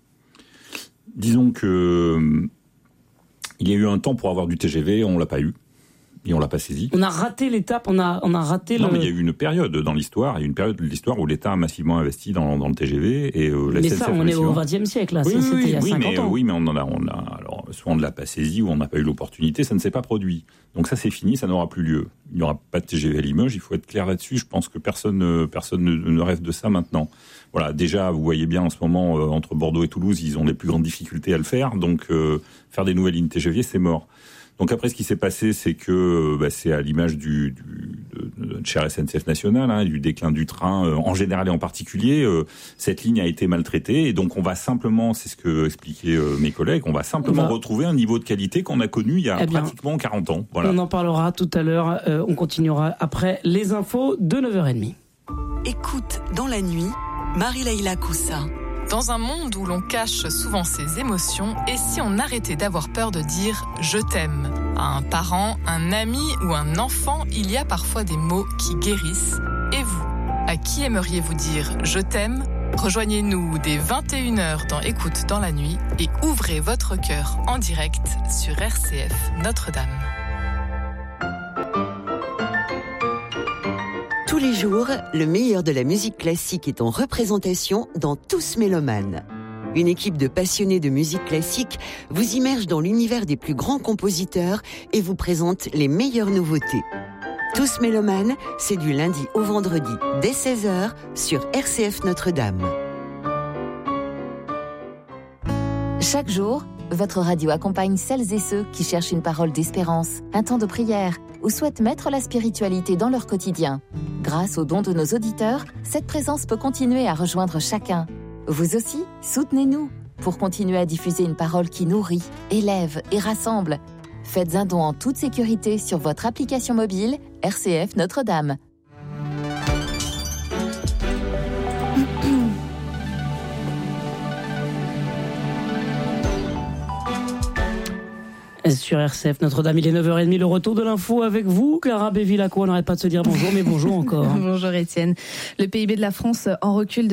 Disons que il y a eu un temps pour avoir du TGV, on l'a pas eu. Et on l'a pas saisi. On a raté l'étape, on a raté Non, mais il y a eu une période dans l'histoire, il y a eu une période de l'histoire où l'État a massivement investi dans le TGV et la mais SNCF. Ça, on est au XXe siècle, là. C'était il y a 50 ans. Oui, mais on a, alors, soit on ne l'a pas saisi ou on n'a pas eu l'opportunité, ça ne s'est pas produit. Donc ça, c'est fini, ça n'aura plus lieu. Il n'y aura pas de TGV à Limoges, il faut être clair là-dessus. Je pense que personne ne rêve de ça maintenant. Voilà, déjà, vous voyez bien en ce moment, entre Bordeaux et Toulouse, ils ont les plus grandes difficultés à le faire. Donc, faire des nouvelles lignes TGV, c'est mort. Donc après, ce qui s'est passé, c'est que c'est à l'image de chère SNCF nationale, du déclin du train en général et en particulier, cette ligne a été maltraitée et donc on va simplement, c'est ce que expliquaient mes collègues, on va simplement retrouver un niveau de qualité qu'on a connu il y a pratiquement 40 ans. Voilà. On en parlera tout à l'heure, on continuera après les infos de 9h30. Écoute dans la nuit, Marie-Laïla Coussa. Dans un monde où l'on cache souvent ses émotions, et si on arrêtait d'avoir peur de dire « je t'aime » à un parent, un ami ou un enfant, il y a parfois des mots qui guérissent. Et vous, à qui aimeriez-vous dire « je t'aime » ? Rejoignez-nous dès 21h dans Écoute dans la nuit et ouvrez votre cœur en direct sur RCF Notre-Dame. Tous les jours, le meilleur de la musique classique est en représentation dans Tous Mélomanes. Une équipe de passionnés de musique classique vous immerge dans l'univers des plus grands compositeurs et vous présente les meilleures nouveautés. Tous Mélomanes, c'est du lundi au vendredi dès 16h sur RCF Notre-Dame. Chaque jour, votre radio accompagne celles et ceux qui cherchent une parole d'espérance, un temps de prière ou souhaitent mettre la spiritualité dans leur quotidien. Grâce aux dons de nos auditeurs, cette présence peut continuer à rejoindre chacun. Vous aussi, soutenez-nous pour continuer à diffuser une parole qui nourrit, élève et rassemble. Faites un don en toute sécurité sur votre application mobile RCF Notre-Dame. Sur RCF Notre-Dame, il est 9h30, le retour de l'info avec vous. Clara Béville-Lacroix, on n'arrête pas de se dire bonjour, mais bonjour encore. Bonjour Étienne. Le PIB de la France en recul de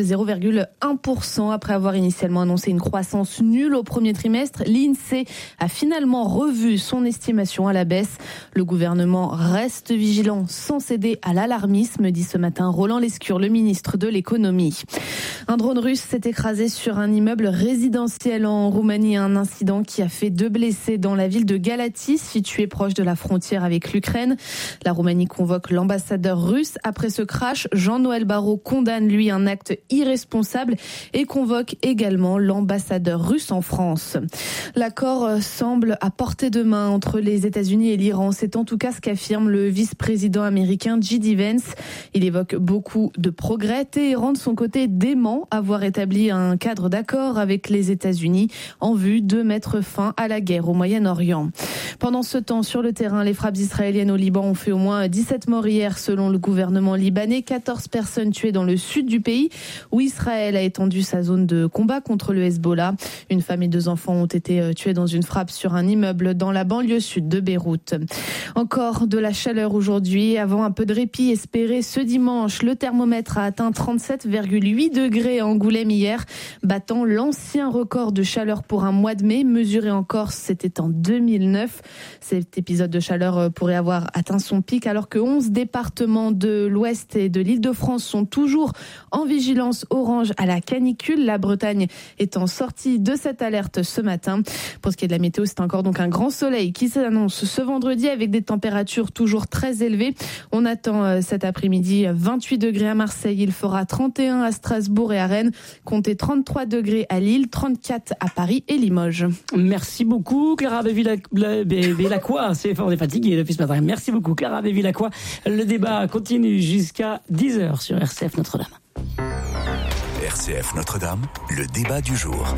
0,1% après avoir initialement annoncé une croissance nulle au premier trimestre. L'INSEE a finalement revu son estimation à la baisse. Le gouvernement reste vigilant sans céder à l'alarmisme, dit ce matin Roland Lescure, le ministre de l'économie. Un drone russe s'est écrasé sur un immeuble résidentiel en Roumanie. Un incident qui a fait 2 blessés dans la ville de Galați, située proche de la frontière avec l'Ukraine. La Roumanie convoque l'ambassadeur russe. Après ce crash, Jean-Noël Barrot condamne, lui, un acte irresponsable et convoque également l'ambassadeur russe en France. L'accord semble à portée de main entre les États-Unis et l'Iran. C'est en tout cas ce qu'affirme le vice-président américain J.D. Vance. Il évoque beaucoup de progrès. Téhéran, de son côté, dément avoir établi un cadre d'accord avec les États-Unis en vue de mettre fin à la guerre au Moyen-Orient. Pendant ce temps, sur le terrain, les frappes israéliennes au Liban ont fait au moins 17 morts hier selon le gouvernement libanais. 14 personnes tuées dans le sud du pays où Israël a étendu sa zone de combat contre le Hezbollah. Une femme et 2 enfants ont été tués dans une frappe sur un immeuble dans la banlieue sud de Beyrouth. Encore de la chaleur aujourd'hui. Avant un peu de répit espéré ce dimanche, le thermomètre a atteint 37,8 degrés à Angoulême hier, battant l'ancien record de chaleur pour un mois de mai mesuré en Corse. C'était en 2009. Cet épisode de chaleur pourrait avoir atteint son pic alors que 11 départements de l'Ouest et de l'Île-de-France sont toujours en vigilance orange à la canicule. La Bretagne étant sortie de cette alerte ce matin. Pour ce qui est de la météo, c'est encore donc un grand soleil qui s'annonce ce vendredi avec des températures toujours très élevées. On attend cet après-midi 28 degrés à Marseille. Il fera 31 à Strasbourg et à Rennes. Comptez 33 degrés à Lille, 34 à Paris et Limoges. Merci beaucoup, Clara Béville-Lacroix. On est fatigué depuis ce matin. Merci beaucoup, Clara Béville-Lacroix. Le débat continue jusqu'à 10h sur RCF Notre-Dame. RCF Notre-Dame, le débat du jour.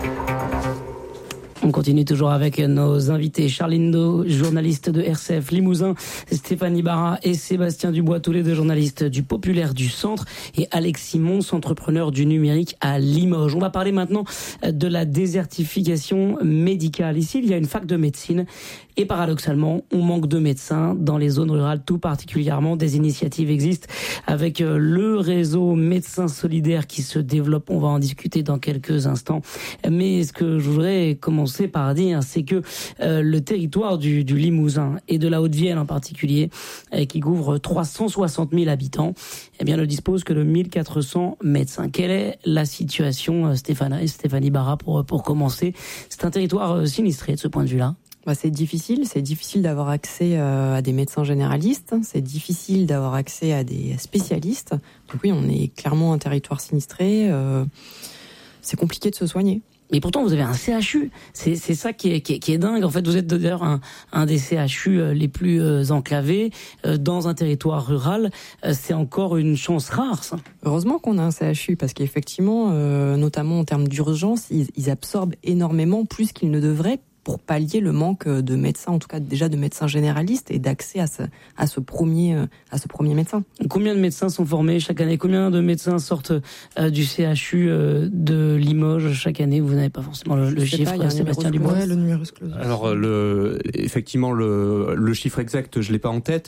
On continue toujours avec nos invités. Charline Do, journaliste de RCF Limousin, Stéphanie Barra et Sébastien Dubois, tous les deux journalistes du Populaire du Centre, et Alex Simon, entrepreneur du numérique à Limoges. On va parler maintenant de la désertification médicale. Ici, il y a une fac de médecine et paradoxalement, on manque de médecins dans les zones rurales, tout particulièrement. Des initiatives existent avec le réseau Médecins Solidaires qui se développe. On va en discuter dans quelques instants. Mais ce que je voudrais commencer par dire, c'est que le territoire du Limousin et de la Haute-Vienne en particulier, qui couvre 360 000 habitants, eh bien, ne dispose que de 1400 médecins. Quelle est la situation, Stéphanie Barra, pour commencer? C'est un territoire sinistré de ce point de vue-là. C'est difficile d'avoir accès à des médecins généralistes, c'est difficile d'avoir accès à des spécialistes. Donc oui, on est clairement un territoire sinistré, c'est compliqué de se soigner. Mais pourtant, vous avez un CHU. C'est ça qui est dingue. En fait, vous êtes d'ailleurs un des CHU les plus enclavés dans un territoire rural. C'est encore une chance rare, ça. Heureusement qu'on a un CHU, parce qu'effectivement, notamment en termes d'urgence, ils absorbent énormément plus qu'ils ne devraient pour pallier le manque de médecins, en tout cas déjà de médecins généralistes et d'accès à ce premier médecin. Combien de médecins sont formés chaque année? Combien de médecins sortent du CHU de Limoges chaque annie? Vous n'avez pas forcément le chiffre, Sébastien Dubois. Ouais, le numerus clausus. Alors effectivement le chiffre exact, je l'ai pas en tête.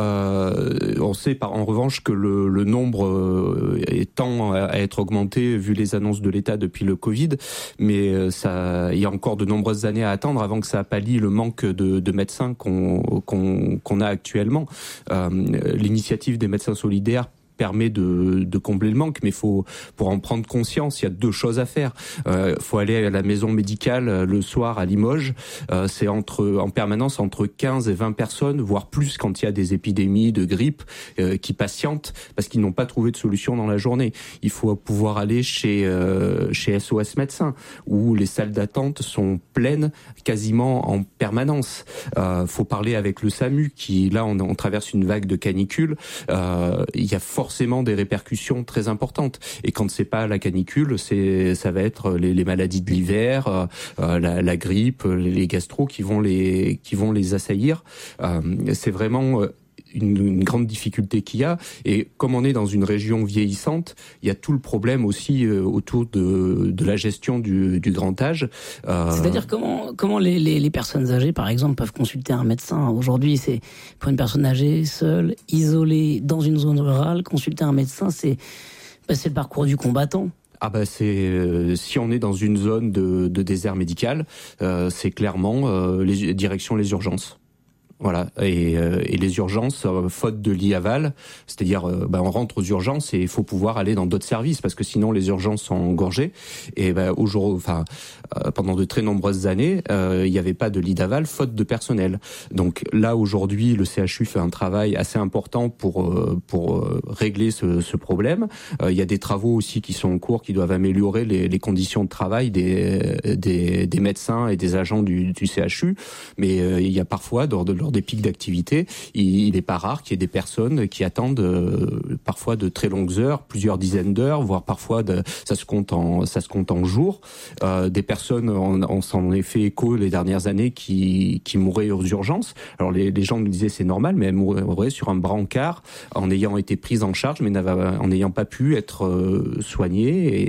On sait en revanche que le nombre tend à être augmenté vu les annonces de l'État depuis le Covid, mais il y a encore de nombreuses années à attendre avant que ça pallie le manque de médecins qu'on a actuellement. L'initiative des médecins solidaires permet de combler le manque, mais pour en prendre conscience, il y a 2 choses à faire. Faut aller à la maison médicale le soir à Limoges. C'est en permanence entre 15 et 20 personnes, voire plus quand il y a des épidémies de grippe qui patientent parce qu'ils n'ont pas trouvé de solution dans la journée. Il faut pouvoir aller chez SOS Médecins où les salles d'attente sont pleines quasiment en permanence. Faut parler avec le SAMU qui, là, on traverse une vague de canicule. Il y a forcément des répercussions très importantes. Et quand c'est pas la canicule, ça va être les maladies de l'hiver, la grippe, les gastro qui vont les assaillir. C'est vraiment une grande difficulté qu'il y a. Et comme on est dans une région vieillissante, il y a tout le problème aussi autour de la gestion du grand âge. C'est-à-dire comment les personnes âgées, par exemple, peuvent consulter un médecin. Aujourd'hui, c'est pour une personne âgée, seule, isolée, dans une zone rurale, consulter un médecin, c'est le parcours du combattant. Si on est dans une zone de désert médical, c'est clairement direction les urgences. Voilà, et les urgences, faute de lit aval, c'est-à-dire on rentre aux urgences et il faut pouvoir aller dans d'autres services parce que sinon les urgences sont engorgées. Et pendant de très nombreuses années, il n'y avait pas de lit d'aval, faute de personnel. Donc là aujourd'hui, le CHU fait un travail assez important pour régler ce problème. Il y a des travaux aussi qui sont en cours, qui doivent améliorer les conditions de travail des médecins et des agents du CHU. Mais il y a parfois lors des pics d'activité, il n'est pas rare qu'il y ait des personnes qui attendent parfois de très longues heures, plusieurs dizaines d'heures, voire parfois ça se compte en jours. Des personnes, on s'en est fait écho les dernières années qui mouraient aux urgences. Alors les gens nous disaient c'est normal, mais elles mouraient sur un brancard en ayant été prises en charge, mais en n'ayant pas pu être soignées.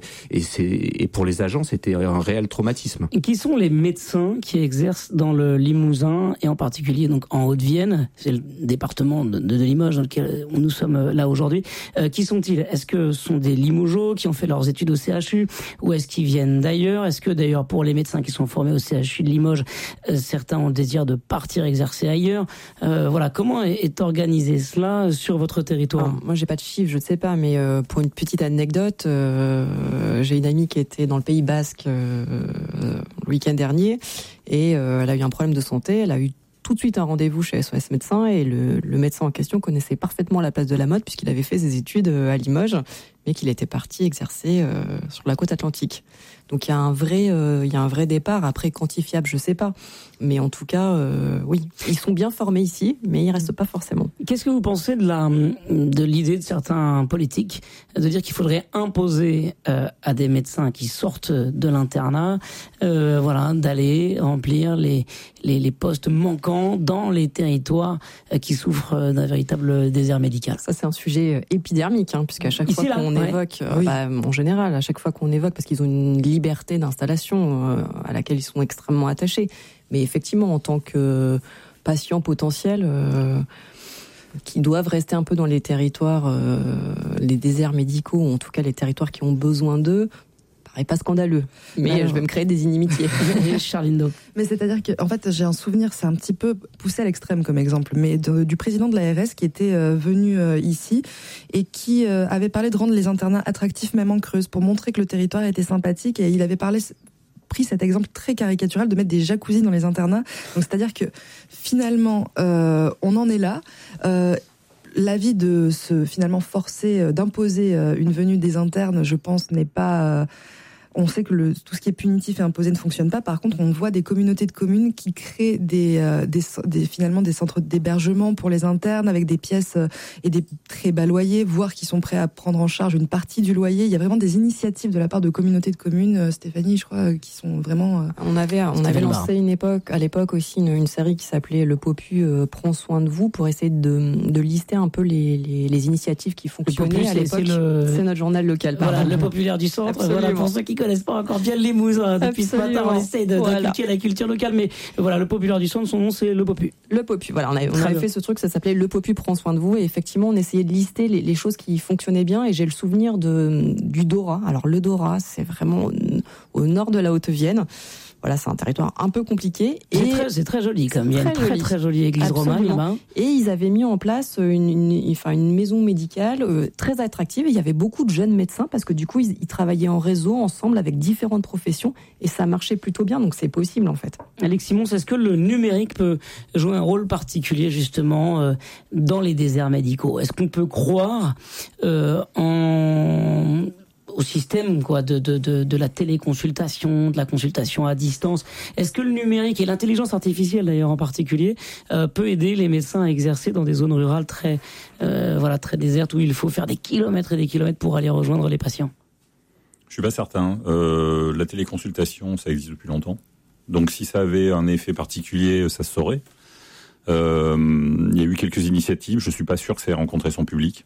Et pour les agents, c'était un réel traumatisme. Qui sont les médecins qui exercent dans le Limousin et en particulier donc en Haute-Vienne, c'est le département de Limoges dans lequel nous sommes là aujourd'hui. Qui sont-ils ? Est-ce que ce sont des Limougeaux qui ont fait leurs études au CHU ou est-ce qu'ils viennent d'ailleurs ? Est-ce que d'ailleurs pour les médecins qui sont formés au CHU de Limoges, certains ont le désir de partir exercer ailleurs ? Comment est organisé cela sur votre territoire ? Alors, moi j'ai pas de chiffres, je ne sais pas, mais pour une petite anecdote, j'ai une amie qui était dans le Pays Basque le week-end dernier et elle a eu un problème de santé, elle a eu tout de suite un rendez-vous chez SOS Médecins et le médecin en question connaissait parfaitement la place de la mode puisqu'il avait fait ses études à Limoges, mais qu'il était parti exercer sur la côte atlantique. Donc il y a un vrai départ. Après, quantifiable, je sais pas. Mais en tout cas, oui, ils sont bien formés ici, mais ils restent pas forcément. Qu'est-ce que vous pensez de l'idée de certains politiques de dire qu'il faudrait imposer à des médecins qui sortent de l'internat, d'aller remplir les postes manquants dans les territoires qui souffrent d'un véritable désert médical? Ça, c'est un sujet épidermique, puisqu'à chaque fois qu'on évoque, en général, à chaque fois qu'on évoque, parce qu'ils ont une liberté d'installation à laquelle ils sont extrêmement attachés. Mais effectivement, en tant que patients potentiels qui doivent rester un peu dans les territoires, les déserts médicaux, ou en tout cas les territoires qui ont besoin d'eux, paraît pas scandaleux. Mais je vais me créer des inimitiés. Charline. Mais c'est-à-dire que, en fait, j'ai un souvenir, c'est un petit peu poussé à l'extrême comme exemple, mais du président de l'ARS qui était venu ici et qui avait parlé de rendre les internats attractifs même en Creuse pour montrer que le territoire était sympathique, et il avait pris cet exemple très caricatural de mettre des jacuzzis dans les internats. Donc c'est-à-dire que finalement on en est là. L'avis de se finalement forcer d'imposer une venue des internes, je pense, n'est pas on sait que tout ce qui est punitif et imposé ne fonctionne pas. Par contre, on voit des communautés de communes qui créent finalement des centres d'hébergement pour les internes avec des pièces et des très bas loyers, voire qui sont prêts à prendre en charge une partie du loyer. Il y a vraiment des initiatives de la part de communautés de communes, Stéphanie, je crois, qui sont vraiment... On avait lancé à l'époque aussi une série qui s'appelait Le Popu prend soin de vous, pour essayer de lister un peu les initiatives qui fonctionnaient à l'époque. C'est notre journal local. Voilà, le populaire du centre. Voilà, pour ceux qui connaissent pas encore bien le Limousin. Depuis ce matin, on essaye d'inculquer la culture locale, mais voilà, le populaire du centre, son nom c'est Le Popu. Le Popu, voilà, on avait fait ce truc, ça s'appelait Le Popu prend soin de vous, et effectivement on essayait de lister les choses qui fonctionnaient bien, et j'ai le souvenir du Dora. Alors le Dora, c'est vraiment au nord de la Haute-Vienne. Voilà, c'est un territoire un peu compliqué. C'est très joli, comme il y a une très jolie église romane là-bas. Et ils avaient mis en place une maison médicale très attractive. Et il y avait beaucoup de jeunes médecins parce que du coup, ils travaillaient en réseau ensemble avec différentes professions et ça marchait plutôt bien. Donc c'est possible en fait. Alex Simons, est-ce que le numérique peut jouer un rôle particulier justement dans les déserts médicaux? Est-ce qu'on peut croire au système de la téléconsultation, de la consultation à distance? Est-ce que le numérique et l'intelligence artificielle d'ailleurs en particulier peut aider les médecins à exercer dans des zones rurales très désertes où il faut faire des kilomètres et des kilomètres pour aller rejoindre les patients? Je suis pas certain. La téléconsultation, ça existe depuis longtemps. Donc si ça avait un effet particulier, ça se saurait. Il y a eu quelques initiatives. Je suis pas sûr que ça ait rencontré son public.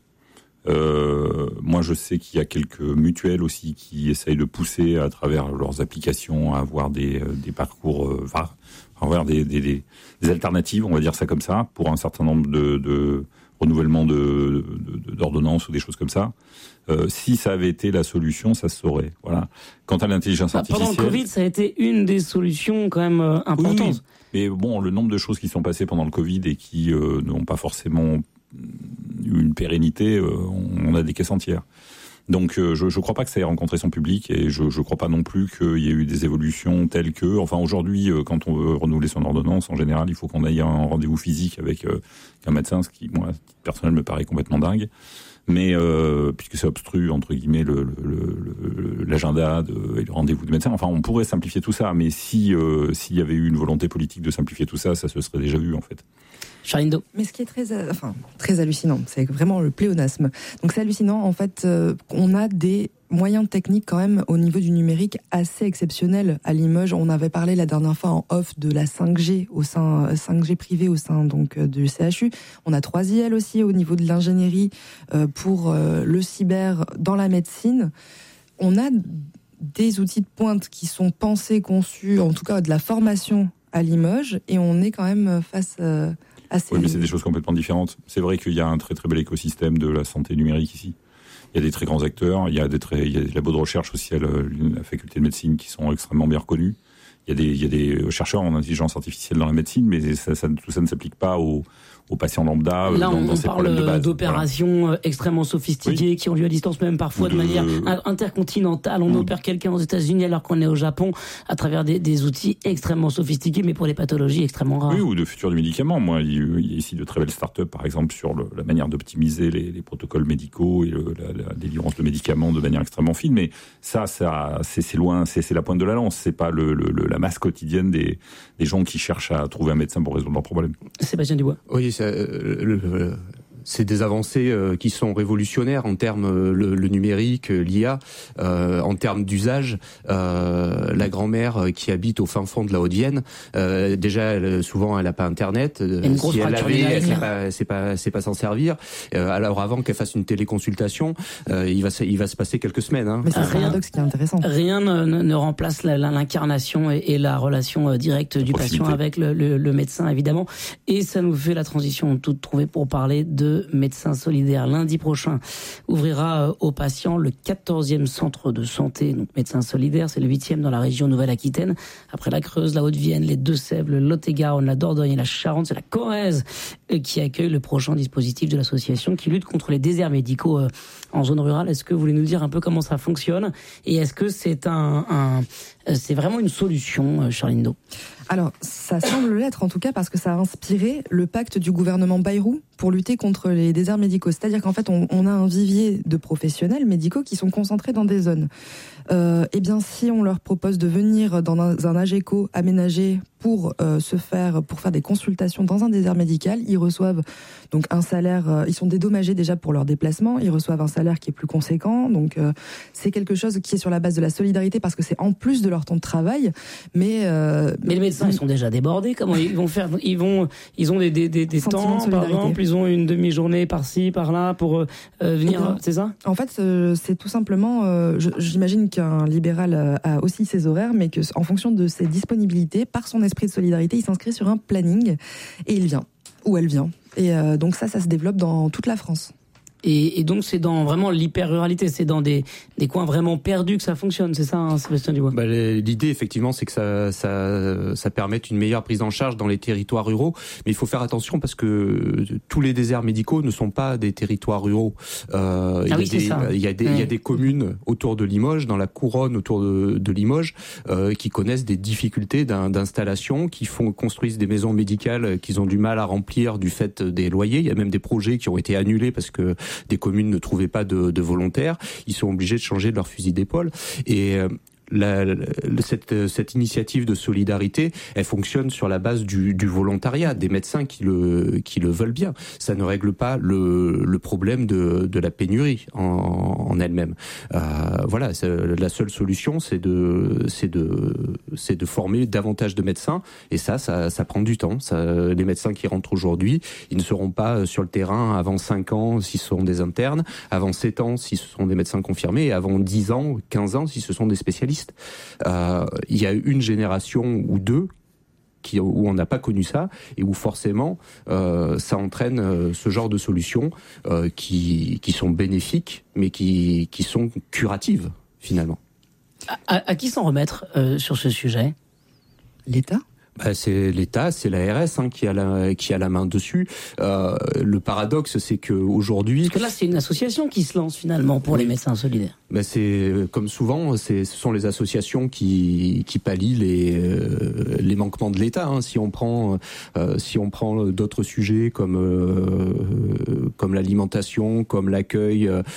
Moi, je sais qu'il y a quelques mutuelles aussi qui essayent de pousser à travers leurs applications à avoir des parcours, avoir des alternatives, on va dire ça comme ça, pour un certain nombre de renouvellements d'ordonnances ou des choses comme ça. Si ça avait été la solution, ça se saurait. Voilà. Quant à l'intelligence artificielle, pendant le Covid, ça a été une des solutions quand même importantes. Oui, mais bon, le nombre de choses qui sont passées pendant le Covid et qui n'ont pas forcément une pérennité, on a des caisses entières. Donc je crois pas que ça ait rencontré son public et je crois pas non plus qu'il y ait eu des évolutions telles que... Enfin aujourd'hui, quand on veut renouveler son ordonnance, en général, il faut qu'on aille à un rendez-vous physique avec un médecin, ce qui, moi, à titre personnel, me paraît complètement dingue. Mais puisque ça obstrue, entre guillemets, l'agenda et le rendez-vous de médecin. Enfin, on pourrait simplifier tout ça, mais s'il y avait eu une volonté politique de simplifier tout ça, ça se serait déjà vu, en fait. Charindo. Mais ce qui est très hallucinant, c'est vraiment le pléonasme. Donc c'est hallucinant, en fait, on a des moyens techniques quand même au niveau du numérique assez exceptionnels à Limoges. On avait parlé la dernière fois en off de la 5G 5G privée au sein donc du CHU. On a 3IL aussi au niveau de l'ingénierie pour le cyber dans la médecine. On a des outils de pointe qui sont pensés, conçus, en tout cas de la formation à Limoges, et on est quand même face Oui, mais c'est des choses complètement différentes. C'est vrai qu'il y a un très très bel écosystème de la santé numérique ici. Il y a des très grands acteurs, il y a des labos de recherche aussi à la faculté de médecine qui sont extrêmement bien reconnus. Il y a des chercheurs en intelligence artificielle dans la médecine, mais tout ça ne s'applique pas aux patients lambda. Là, dans on ces problèmes de base. parle d'opérations extrêmement sophistiquées qui ont lieu à distance, même parfois de manière intercontinentale. On opère quelqu'un aux États-Unis alors qu'on est au Japon à travers des outils extrêmement sophistiqués, mais pour des pathologies extrêmement rares. Oui, ou de futurs médicaments. Moi, il y a ici de très belles startups, par exemple, sur la manière d'optimiser les protocoles médicaux et la délivrance de médicaments de manière extrêmement fine. Mais ça c'est loin, c'est la pointe de la lance. C'est pas la masse quotidienne des gens qui cherchent à trouver un médecin pour résoudre leurs problèmes. Sébastien Dubois. Oui, c'est des avancées qui sont révolutionnaires en termes le numérique, l'IA, en termes d'usage. La grand-mère qui habite au fin fond de la Haute-Vienne, déjà souvent elle a pas internet. Si elle l'avait, c'est pas s'en servir. Alors avant qu'elle fasse une téléconsultation, il va se passer quelques semaines. Hein. Mais c'est un paradoxe qui est intéressant. Rien ne remplace l'incarnation et la relation directe du patient avec le médecin, évidemment. Et ça nous fait la transition toute trouvée pour parler de Médecins Solidaires. Lundi prochain ouvrira aux patients le 14e centre de santé, donc Médecins Solidaires. C'est le 8e dans la région Nouvelle-Aquitaine. Après la Creuse, la Haute-Vienne, les Deux-Sèvres, le Lot-et-Garonne, la Dordogne et la Charente, c'est la Corrèze qui accueille le prochain dispositif de l'association qui lutte contre les déserts médicaux en zone rurale. Est-ce que vous voulez nous dire un peu comment ça fonctionne et est-ce que c'est c'est vraiment une solution, Charlindo? Alors, ça semble l'être en tout cas parce que ça a inspiré le pacte du gouvernement Bayrou pour lutter contre les déserts médicaux. C'est-à-dire qu'en fait, on a un vivier de professionnels médicaux qui sont concentrés dans des zones. Eh bien, si on leur propose de venir dans un AGECO aménagé pour faire des consultations dans un désert médical, ils reçoivent donc un salaire, ils sont dédommagés déjà pour leur déplacement, ils reçoivent un salaire qui est plus conséquent, donc c'est quelque chose qui est sur la base de la solidarité parce que c'est en plus de leur temps de travail, mais les médecins ils sont déjà débordés, comment ils vont faire? Ils ont des temps, par exemple, ils ont une demi-journée par-ci, par-là pour venir, c'est ça? En fait, c'est tout simplement, j'imagine qu'un libéral a aussi ses horaires, mais que en fonction de ses disponibilités, par son esprit de solidarité, il s'inscrit sur un planning et il vient, ou elle vient. Et donc ça se développe dans toute la France. Et donc c'est dans vraiment l'hyper-ruralité, c'est dans des coins vraiment perdus que ça fonctionne, c'est ça, hein, Sébastien Dubois? L'idée effectivement c'est que ça permette une meilleure prise en charge dans les territoires ruraux, mais il faut faire attention parce que tous les déserts médicaux ne sont pas des territoires ruraux. Il y a des communes autour de Limoges, dans la couronne autour de Limoges, qui connaissent des difficultés d'installation, qui construisent des maisons médicales qu'ils ont du mal à remplir du fait des loyers. Il y a même des projets qui ont été annulés parce que des communes ne trouvaient pas de volontaires. Ils sont obligés de changer de leur fusil d'épaule. Et cette initiative de solidarité, elle fonctionne sur la base du volontariat, des médecins qui le veulent bien. Ça ne règle pas le problème de la pénurie en elle-même. Voilà, la seule solution, c'est de former davantage de médecins, et ça prend du temps. Les médecins qui rentrent aujourd'hui, ils ne seront pas sur le terrain avant 5 ans si ce sont des internes, avant 7 ans si ce sont des médecins confirmés, et avant 10 ans, 15 ans si ce sont des spécialistes. Il y a une génération ou deux où on n'a pas connu ça, et où forcément ça entraîne ce genre de solutions qui sont bénéfiques, mais qui sont curatives finalement. À qui s'en remettre sur ce sujet ? L'État ? C'est l'État, c'est l'ARS qui a la main dessus. Le paradoxe, c'est que aujourd'hui, parce que là, c'est une association qui se lance finalement pour les médecins solidaires. C'est comme souvent, ce sont les associations qui pallient les manquements de l'État. Si on prend d'autres sujets comme l'alimentation, comme l'accueil